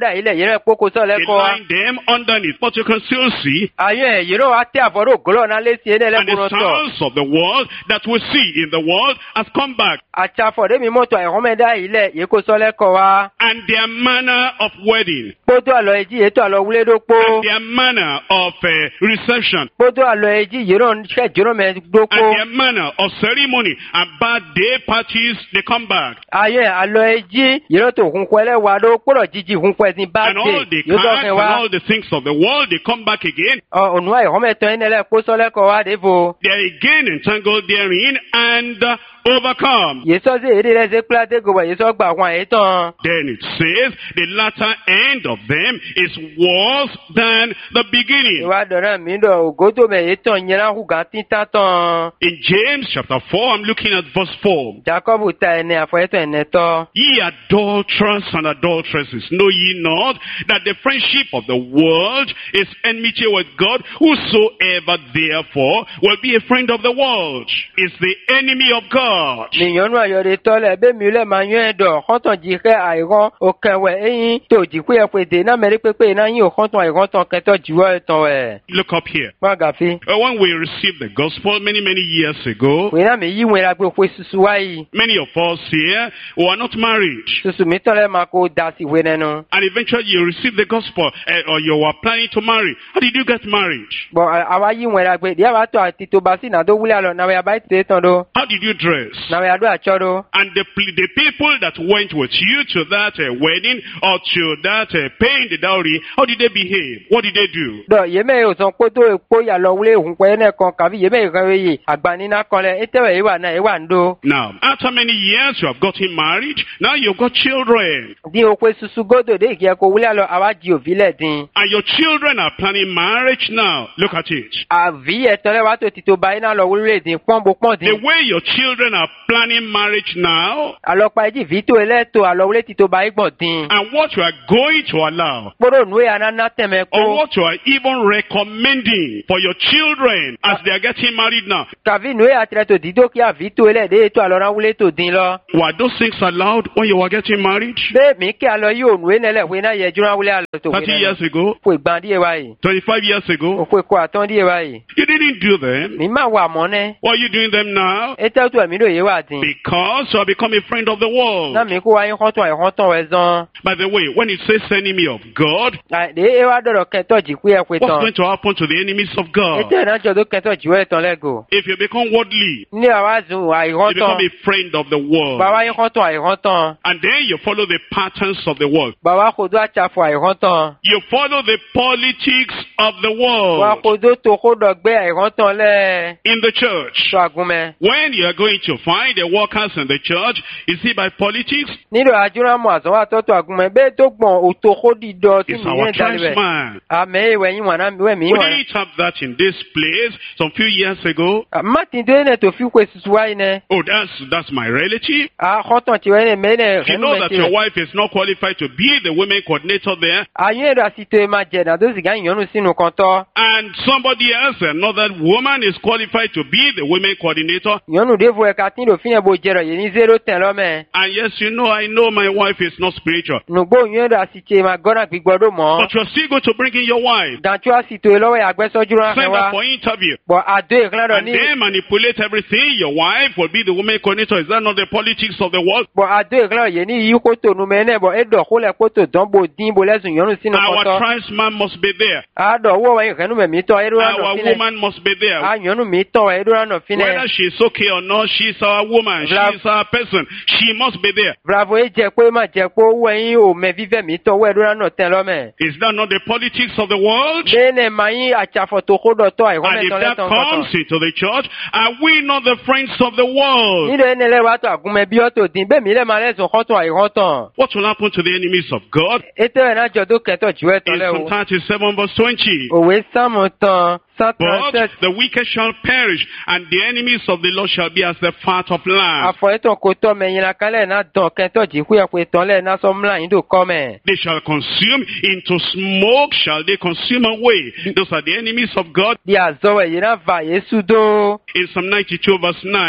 dà ilẹ̀ yìí rẹ̀ kókó sọ̀ They lẹ́kọ̀ọ́ wa. line them underneath, but you can still see. Ayé yìí rọ̀ wá tẹ́ àfọ̀rọ̀ ògólọ̀ náà lé sí ẹni And the ẹlẹ́kùnrin tọ̀. sounds of the world that we see in the world has come back. Àti àfọ̀dé mi mọ́tò àìrọ́mẹ́dá ilẹ̀ yìí kó sọ̀ lẹ́kọ̀ọ́ wa. And their manner of wedding, Kpótó àlọ́ ẹjí yìí tó àlọ́ wúlé dókpó. and their manner of reception, Kpótó àlọ́ ẹjí yìí rọ̀ ṣẹ́jọ́rọ̀ mẹ́ dókpó. and their manner of ceremony and birthday parties, they come back. Ayé àlọ́ ẹjí yìí rọ̀ tó hunkọ́ ẹlẹ́wà dó kpọ́dọ̀ jíjí hunkọ́ ẹ̀sìn bá And dé. all the Yóò cats dọ̀kẹ́ and wa. all the things of the world, they come back again. Ònú àìrọ́mẹ́tọ́ ẹni ẹlẹ́ kó sọ̀ lẹ́kọ̀ọ́ wa dé fo. They are again entangled therein and overcome. Yìí sọ́ sí èdè rẹ̀ ṣe píláté gbogbo yìí sọ́ gbà wọn àyètàn. Then it says the latter end of them is worse than the beginning. Ìwà dọ̀rọ̀ mi dọ̀ ògótó mẹ́ ètàn yẹn hùgà títà tán. In James chapter 4, I'm looking at verse 4. Jacob ta ẹni àfọ̀yẹ́tọ̀ ẹ̀nẹ́ tọ́. Ye adulterers and adulteresses, know ye not that the friendship of the world is enmity with God? Whosoever therefore will be a friend of the world is the enemy of God. Nìyọ́nù àyọ̀dẹ tọ́lẹ̀ bẹ́ẹ̀ mi lẹ̀ máa yán ẹ̀dọ̀ kọ́tàn jìkẹ́ àìrán òkèwẹ̀ ẹ̀yìn tó jìkú ẹ̀ pété náà mẹ́rin pépé iná yín òkọ́tàn àìrán tán kẹtọ́ jùwọ́ ẹ̀tàn ẹ̀. Look up here. Má gàfi. When we received the gospel many years ago, Wèé náà mi yí wọn ìrà pé òpè susu wáyé. many of us here were not married. Susu mi tọ́lẹ̀ máa kó da sí ìwé nẹnu. And eventually you received the gospel or you were planning to marry. How did you get married? Bọ̀ àwa yí wọn ìrà pé díẹ̀ bá tọ́ àti tó bá sí ìnàdó wúlẹ̀ àlọ́ náà wẹ̀ àbá ìtẹ̀ tán dó. How did you dress? Náà wẹ̀ àdó àtsọ́ dó. And the people that went with you to that wedding or to that paying the dowry, how did they behave? What did they do? Dọ̀ yémẹ̀ yóò sàn kótó èkó yàlọ́ wúlé òhunpẹ́ ẹ̀ kan kàbí yémẹ̀ ìkan wéyè àgbànínà kan lẹ̀ ètẹ̀wẹ̀ yìí wà náà ẹ̀ wà ń dó. Now, after many years you have gotten married, now you've got children. Dín òpè susu gódò dé ìkí ẹ̀kọ́ wúlẹ̀ àlọ́ àwa jí òbí lẹ̀ dín. And your children are planning marriage now. Look at it. Àví ẹ̀tọ́lẹ̀ wá tó ti tó báyìí náà lọ wúlé dín pọ́nbó pọ́n The dín. way your children are planning marriage now, Àlọ́pàá ẹ̀jì ví tó ẹlẹ́tò àlọ́ wúlé ti tó báyìí gbọ̀n dín. and what you are going to allow, Kpọ́dọ̀ nù ẹ̀ anáná tẹ̀mẹ̀ or kó. what you are even recommending for your children as they are getting married now. Kàví nù ẹ̀ àtìrẹ́ tó dídó kí àví tó ẹlẹ́dẹ̀ ètò àlọ́rán wúlé tó dín lọ. Were those things allowed when you were getting married? Bẹ́ẹ̀ mi kí àlọ́ yóò nù ẹ̀ nílẹ̀ wé náà yẹ júrán wúlé àlọ́ tó wé 30 náà. years ago, Òpè gbọ́n díẹ̀ wáyé. 25 years ago. Òpè kó àtọ́ díẹ̀ wáyé. You didn't do them. Mi máa wà mọ́ nẹ́. Why are you doing them now? Ètò tó ẹ̀mí ló yé wà dín. Because you have become a friend of the world. Náà mi kó wáyé kọ́tún àìkọ́tún ẹ̀ zan. By the way, when it says enemy of God, Àìdè é wá dọ̀rọ̀ kẹtọ́ jìkú ẹ̀ pé what's tán. going to happen to the enemies of God? Ètò ìrántí ọdún kẹtọ́ jìwọ́ ẹ̀tàn lẹ́gò. If you become worldly, Ní àwa zùn you àìrántán. become a friend of the world. Bàbá yín kọ́tún àìrántán. And then you follow the patterns of the world. Bàbá kòdó àtsàfọ̀ àìrántán. You follow the politics of the Wà world kòdó tó kó dọ̀gbẹ́ àìrántán lẹ́. in the church. Sọ àgúnmẹ́. When you are going to find the workers in the church, is it by politics? Nílò àjúrámọ̀ àsánwó àtọ́tọ̀ àgúnmẹ́ bẹ́ẹ̀ tó gbọ̀n òtò kó dìdọ̀ tí It's mi our yẹn dalẹ̀. tribesman. Àmẹ́ ìwẹ̀ yín wọ̀nà mi wẹ̀ mí We wọ̀nà. didn't have that in this place some few years ago. Mátì dé nẹ̀ tó fi kó esusu wáyé nẹ. Oh, that's my relative. Àkọ́tàn tí wẹ́n nẹ̀ mẹ́nẹ̀ You know that your wife is not qualified to be the women coordinator there. Àyún ẹ̀rọ àsìtò ẹ̀ máa jẹ̀ nàdó sìgá ìyọ́nù sínú kan tọ́. And somebody else, another woman, is qualified to be the women coordinator. Ìyọ́nù défo ẹ̀ka tí lò fi yẹn bo jẹrọ yìí ní 010 lọ́mẹ́. And yes, I know my wife is not spiritual. Nùgbò ìyọ́n ẹ̀rọ àsìtò ẹ̀ máa gọ́nà gbígbọ́dọ̀ mọ́. But you're still going to bring in your wife. Dàtú àsìtò ẹ̀ lọ́wọ́ àgbẹ̀sọ́jú rán Send her wá. for interview. Bọ̀ àdó ìkìlárọ̀ And ní. then manipulate everything. Your wife will be the women coordinator. Is that not the politics of the world? Bọ̀ àdó ìkìlárọ̀ yìí ní yí kótó numẹ̀ náà bọ̀ ẹ̀dọ̀ kólẹ̀ kótó dán bo dín bo lẹ́sùn ìyọ́nù sínú kan Our tọ́. tribesman must be there. Àdọ̀ owó wọ̀nyí ìkẹ́nu mẹ̀mí tọ́ ẹ̀rọ àná Our fínẹ̀. woman must be there. Àyọ̀nù mi tọ́ ẹ̀rọ àná fínẹ̀. Whether she's okay or not, she's our woman. She's our person. She must be there. Bravo ẹ jẹ pé má jẹ pé owó ẹyin ò mẹ fífẹ́ mi tọ́ ẹ̀rọ àná tẹ̀ lọ́mẹ̀. Is that not the politics of the world? Bẹ́ẹ̀ni màá yín àtsàfọ̀ tó kó dọ̀tọ̀ And if àìkọ́mẹ́tọ́ that lẹ́tọ̀ comes kọ̀tọ̀. into the church, are we not the friends of the world? Nílò ẹni ẹlẹ́rọ àtọ̀ àgúnmẹ́ bí ọ̀tọ̀ dín bẹ́ẹ̀ mi lẹ́ máa lẹ́sùn kọ́tọ̀ àìkọ́tọ̀. What will happen to the enemies of God? Ètò ẹ̀ náà jọ tó kẹtọ̀ jù ẹ̀ In tọ́lẹ̀ o. Psalm 37 verse 20. Òwe sáàmù tán But sátánṣẹ́ the wicked shall perish, and the enemies of the Lord shall be as the fat of lambs. àfọ̀yẹ́tọ̀ kò tọ́ mẹ́yìn la kálẹ̀ náà dán kẹtọ̀ jí kú ẹ̀ pé tán lẹ̀ náà sọ múlá yín tó kọ́ mẹ́. They shall consume, into smoke shall they consume away. Those are the enemies of God. Bí àzọwọ̀ èyí náà fà Yéṣu dó. In Psalm 92 verse 9.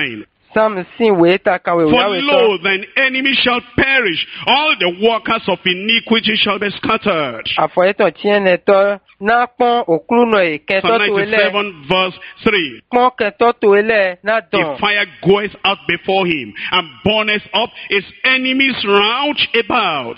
Sam sin we ta kawe For wa we lo, to. thine enemy shall perish. All the workers of iniquity shall be scattered. Afoyeton tiene to na pon okruno e Psalm keto to ele. 97 verse 3. Pon keto to ele na The don. fire goeth out before him and burneth up his enemies round about.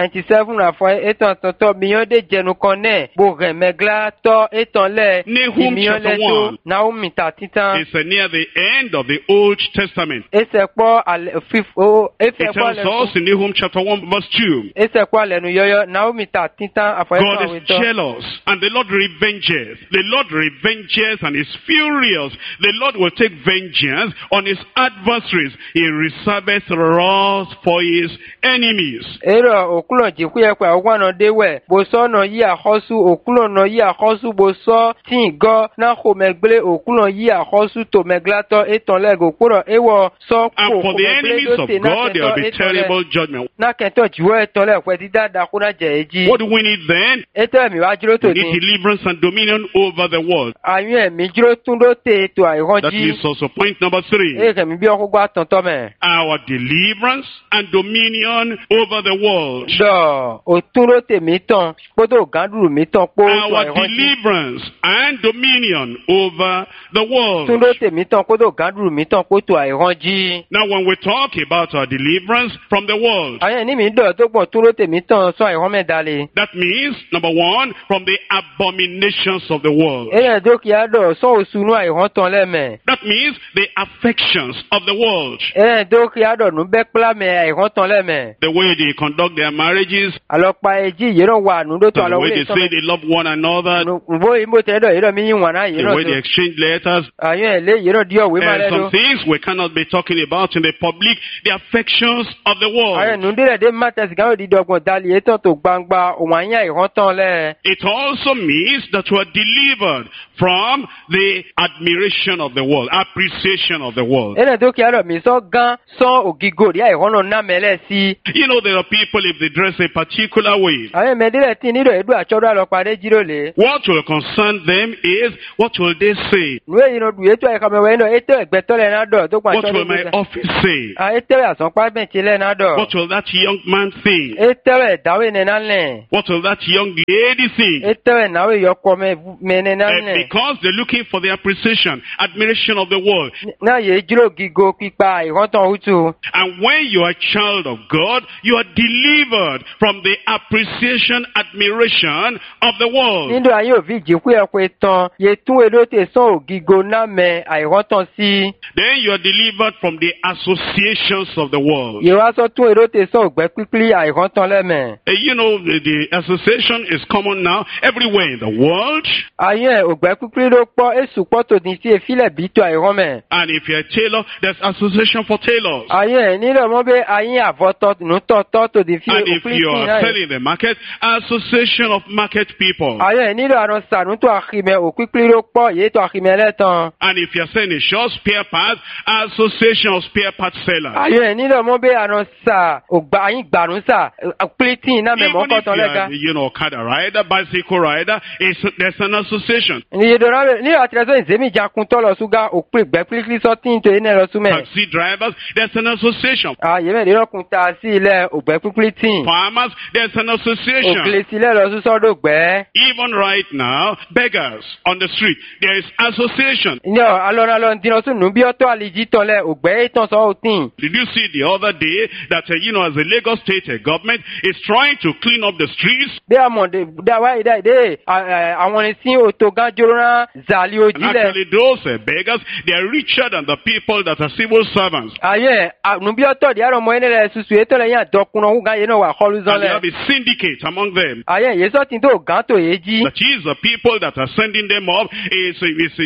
97 afoyeton toto miyon de jenu kone bo remegla to eton le. Nahum Miyon le chapter to 1. Naomi ta titan. It's near the end of the Old Testament. Ese po ale fifo efe It po tells ale. us in Nahum chapter 1 verse 2. Ese po ale nu yoyo Naomi ta titan afoyeton God we is to. jealous, and the Lord revenges. The Lord revenges and is furious. The Lord will take vengeance on his adversaries. He reserveth wrath for his enemies. Ero okulo jiku ye kwa ogwano dewe bo so no yi ahosu okulo no yi ahosu bo so tin go na ko megble okulo yi ahosu to meglato eton lego kuro ewo so And ko for the enemies of God, there will be terrible judgment. na kento jiwo eton le kwe ti dada kuna je eji What do we need then? eto mi wa jiro to We need ni deliverance and dominion over the world. ayun mi jiro tundo te to That aihoji leads us to point number 3. e ke mi bi okugba tonto me Our deliverance and dominion over the world. do o tundo te mi ton podo ganduru mi ton po to Our aihoji deliverance and dominion over the world. túndó tèmi tán kó tó gàdúrù mi tán kó tó àìrànjí. Now, when we talk about our deliverance from the world, àwọn ẹni mi dọ̀ tó gbọ̀n túndó tèmi tán sọ àìrán mẹ́dálẹ̀. that means, number 1, from the abominations of the world. ẹ̀yẹ̀ dókìá dọ̀ sọ òṣùnú àìrán tán lẹ́mẹ̀. That means the affections of the world. ẹ̀yẹ̀ dókìá dọ̀ nù bẹ́ plámẹ̀ àìrán tán lẹ́mẹ̀. The way they conduct their marriages, àlọ́pàá ẹjí yìíràn wà nù tó the àlọ́ way wílé they say they love one another, nùbó ìbò tẹ́lẹ̀ yìíràn mi yín wọ̀n náà the yìíràn way they tó. exchange letters. àyùn ẹ̀ lé yìíràn díọ̀ wí máa There are lẹ́nu. some things we cannot be talking about in the public, the affections of the àyùn world. nù délẹ̀ dé má tẹ̀sí káwọn òdìdí ọgbọ̀n dalì ètò tó gbangba òun àyìn àìrán tán lẹ́. It also means that we are delivered from the admiration of the world, appreciation of the world. ẹ̀yẹ̀ dókìá dọ̀ mi sọ gan sọ ògìgò rí àìrán náà ná mẹ́lẹ̀ sí. You know, there are people, if they dress a particular way, àwọn ẹ̀mẹ́dẹ́rẹ̀ tí nílò èdè àtsọ́dọ̀ àlọ́pàdé jíròlè. what will concern them is, what will they say? nùwé yìí nù ètò ẹ̀kọ́mẹ̀wé náà ètò ẹ̀gbẹ́tọ́lẹ̀ náà dọ̀ tó gbà What will my office say? ètò àsánpá bẹ̀ntì lẹ̀ náà dọ̀. What will that young man think? ètò ẹ̀dáwé nínú lẹ̀. What will that young lady think? ètò ẹ̀náwé yọkọ mẹ́nínú lẹ̀. Because they're looking for the appreciation, admiration of the world. náà yẹ jírò gígo pípa ìrántàn òtún. And when you are a child of God, you are delivered from the appreciation, admiration of the world. nínú ayé òfin ìjìnkú ẹ̀kọ́ ìtàn yẹ tún èlò tè sàn ògígo náà mẹ àìrántàn sí. Then you are delivered from the associations of the world. yẹ wá sọ tún èlò tè sàn ògbẹ́ pípílì àìrántàn lẹ́mẹ̀. You know, the association is common now everywhere in the world. ayé ògbẹ́ pípílì ló pọ̀ èsù pọ̀ tòdì sí efílẹ̀ bí tó àìrán mẹ̀. And if you're a tailor, there's association for tailors. ayé nílò mọ́ bẹ́ ayé àvọ́tọ̀ nùtọ̀tọ̀ tòdì fi And if òpin you sí are náà. selling in the market, association of market people. ayé nílò àrùn sànútò àkìmẹ̀ òpípílì ló pọ̀ yé tó àkìmẹ̀ lẹ́tàn. And if you're selling a short spare parts, association of spare part sellers. ayé nílò mọ́ bẹ́ àrùn sà ògbà ayé gbàrún sà òpìlítì náà mẹ̀mọ́ Even if kọ́tàn you lẹ́ga. are, Okada rider, bicycle rider, there's an association. Nìyẹ̀dọ̀rọ̀ ní àtìlẹ́sọ̀ ìzémi ìjakun tọ́lọ̀ ṣúgà òpin ìgbẹ́ pílíkì sọ́tìn tó iná lọ súnmẹ̀. Taxi drivers, there's an association. Àyẹ̀mẹ̀dẹ́rọ̀kun ta sí ilẹ̀ ògbẹ́ pípílì tì. Farmers, there's an association. Òkèlè sílẹ̀ lọ súnsọ́dọ̀ gbẹ́. Even right now, beggars on the street, there is association. Ní alọ́nà lọ dínà sún nù bí ọtọ́ àlejì tọ̀lẹ̀ ògbẹ́ ìtàn sọ́ òtìn. Did you see the other day that, as the Lagos State government is trying to clean up the streets? Bí àmọ̀dé dáwà ìdá àwọn ní sí òtò gánjọ́rọ́ náà zàlí And ojílẹ̀. actually, those beggars, they are richer than the people that are civil servants. Ayé nùbí ọtọ̀ di àrọ̀ mọ́ ẹni rẹ̀ ṣuṣu ètò lẹ́yìn àdọ́kùnrin ọ̀hún gan yẹn náà wà kọ́lù And they zọ́lẹ̀. have a syndicate among them. Ayé yé sọ́tìn tó gán tó yé jí. That is, the people that are sending them up is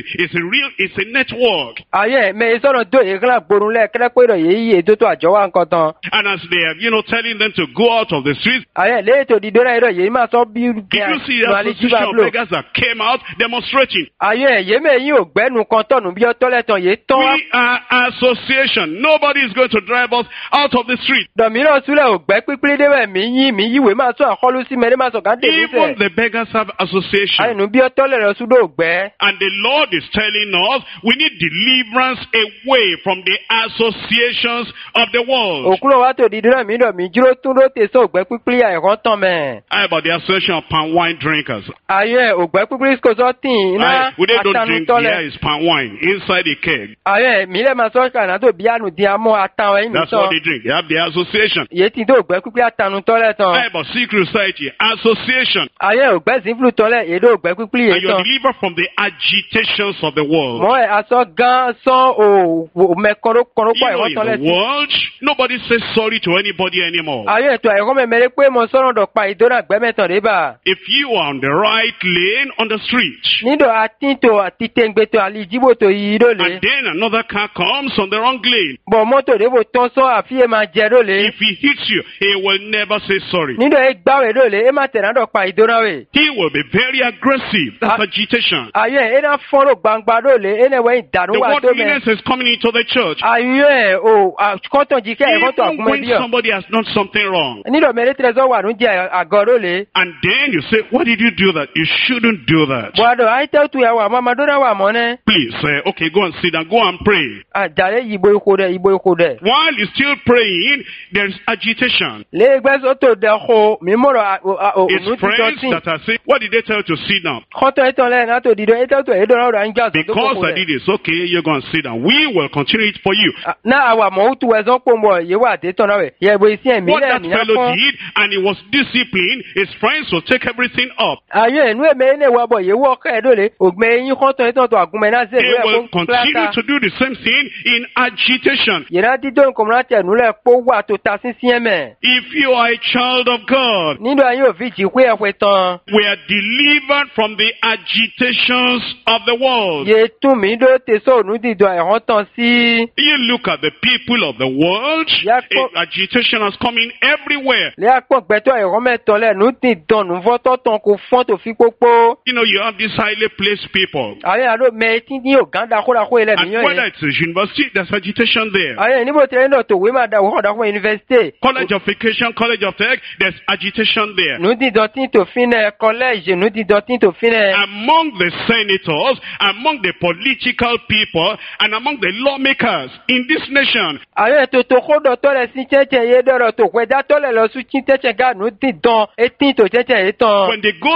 a network. Ayé mẹ sọ̀rọ̀ tó yé kílà gbórun lẹ̀ kẹ́lẹ́ pé ìrọ̀ yé yí ètò tó àjọwà nǹkan tán. And as they are, telling them to go out of the streets, Ayé léètò dídó náà ìrọ̀ yé máa sọ bí did you see the association of beggars that came out demonstrating? Ayé yé mẹ yín ò gbẹ́nu kan tọ̀nù bí ọtọ́lẹ̀ tán yé tán wá. We are association. Nobody is going to drive us out of the street. Dọ̀míràn súlẹ̀ ògbẹ́ pípírí déwẹ̀ mí yíwèé máa tún àkọlù sí mẹ́rin máa sọ̀gá dé nísẹ̀. Even the beggars have association. Àyìnú bí ọtọ́lẹ̀ rẹ̀ súdó ògbẹ́. And the Lord is telling us we need deliverance away from the associations of the world. Òkúrò wá tó di dúró mi dọ̀mí jíró tún ló tè sọ ògbẹ́ pípírí àìkọ́ tán mẹ́. How about the association of palm wine drinkers? Ayé ògbẹ́ pípírí kò sọ tì iná We don't drink àtànútọ́lẹ̀. beer, it's palm wine inside a keg. Ayé mi lè máa sọ kànáà tó bí ànú di amọ́ àtàwọn ẹ̀yìn mi That's tán. what they drink. They have the association. Yé ti tó ògbẹ́ pípírí àtànútọ́lẹ̀ tán. How about secret society? Association. Ayé ògbẹ́ sínflù tọ́lẹ̀ èdè ògbẹ́ pípírí yé And you're tán. delivered from the agitations of the world. Mọ́ ẹ̀ aṣọ gan sán mẹ́kọ́rọ́ pọ̀ You know, ẹ̀kọ́ in tọ́lẹ̀ the sí. world, nobody says sorry to anybody anymore. Ayé ètò ẹ̀kọ́ mẹ́mẹ́rẹ́ pé mo sọ̀rọ̀ dọ̀pa ìdóná gbẹ́mẹ́tàn rẹ̀ bá. If you are on the right lane on the street, Nídò àtìntò àtìtẹ̀ngbẹ̀tò àlìjíbòtò yìí lólè. and then another car comes on the wrong lane, Bọ̀ mọ́tò rébò tán sọ àfihàn máa jẹ lólè. if he hits you, he will never say sorry. Nídò ẹ gbáwé lólè ẹ má tẹ̀rán dọ̀pa ìdóná wẹ̀. He will be very aggressive. That's agitation. Ayé ẹ náà fọ́nrọ̀ gbangba lólè ẹ náà wẹ̀ ìdàrú The wà tó mẹ́. worldliness is coming into the church. Ayé ẹ kọ́tàn jí kẹ́ ẹ̀kọ́ tó Even when àgúnmẹ́díọ̀. somebody has done something wrong, Nídò mẹ́rẹ́ tẹ̀rẹ̀ sọ wà ní jẹ́ àgọ́ lólè. and then you say, why did you do that? You shouldn't do that. Bọ̀dọ̀ àìtẹ́ tu yà wà mọ́ Madonna wà mọ́ nẹ́. Please, okay, go and sit down, go and pray. Àjàlẹ̀ yìí ìbò ikò dẹ̀. While you're still praying, there's agitation. Léègbẹ́sọ̀ tó dẹ̀ kó mímọ́rọ̀ ònú It's títọ́ friends sí. that are saying, what did they tell you to sit down? Kọ́tọ̀ ẹ̀tọ́ lẹ́yìn náà tó dìdọ̀ ẹ̀tọ́ tó ẹ̀dọ́ ọ̀rọ̀ àńjà tó Because kókó I rẹ̀. did this, okay, you're going to sit down. We will continue it for you. Náà àwà mọ̀ ó tu ẹ̀sán pò mọ̀ yé wà dé tọ́nà rẹ̀. Yẹ ìbò ìsí ẹ̀mí What lẹ̀ that nìyẹn fellow fún. did, and he was disciplined, his friends will take everything up. Ayé ẹ̀nú ẹ̀mẹ́ ilé wa bọ̀ yé wọ́ ọ̀kẹ́ ẹ̀dọ́lẹ̀ ògbẹ́ eyín kọ́tọ̀ ẹ̀tọ́ tó àgúnmẹ́ náà They sẹ́yìn will continue to do the same thing in agitation. Yẹ̀rá dídó nǹkan mìíràn tẹ̀ núlẹ̀ pọ̀ wà tó ta sí sí ẹ̀mẹ̀. If you are a child of God, Nínú ayé òfin jì pé ẹ̀pẹ̀ tán. we are delivered from the agitations of the world. Yé tún mí dó tẹ̀sán ònú dìdọ̀ ẹ̀hán tán sí. You look at the people of the world, agitation is coming everywhere. Lé àpọ̀ gbẹ́tọ̀ ẹ̀hán mẹ́tọ́ lẹ̀ nù ti dànù fọ́tọ̀ tán kò fọ́n tó fi pópó. You know, you have these highly placed people. Ayé àlọ́ mẹ́ tí ní ògán dakórakó ilẹ̀ And nìyẹn whether yẹn. it's a university, there's agitation there. Ayé níbo tẹ̀lé náà tòwé máa da òwúrọ̀ dákún yunifásitì. College of Education, College of Tech, there's agitation there. Nù ti dọ̀tí tó fi nẹ̀ kọ́lẹ́ẹ̀jì nù ti dọ̀tí tó fi nẹ̀. Among the senators, among the political people, and among the lawmakers in this nation, Ayé tó tó kó dọ̀tọ́ lẹ̀ sí chẹ́chẹ́ yé dọ̀rọ̀ tó pẹ́ dátọ́ lẹ̀ lọ sún tí chẹ́chẹ́ gà nù ti dán etí tó chẹ́chẹ́ yé tán. when they go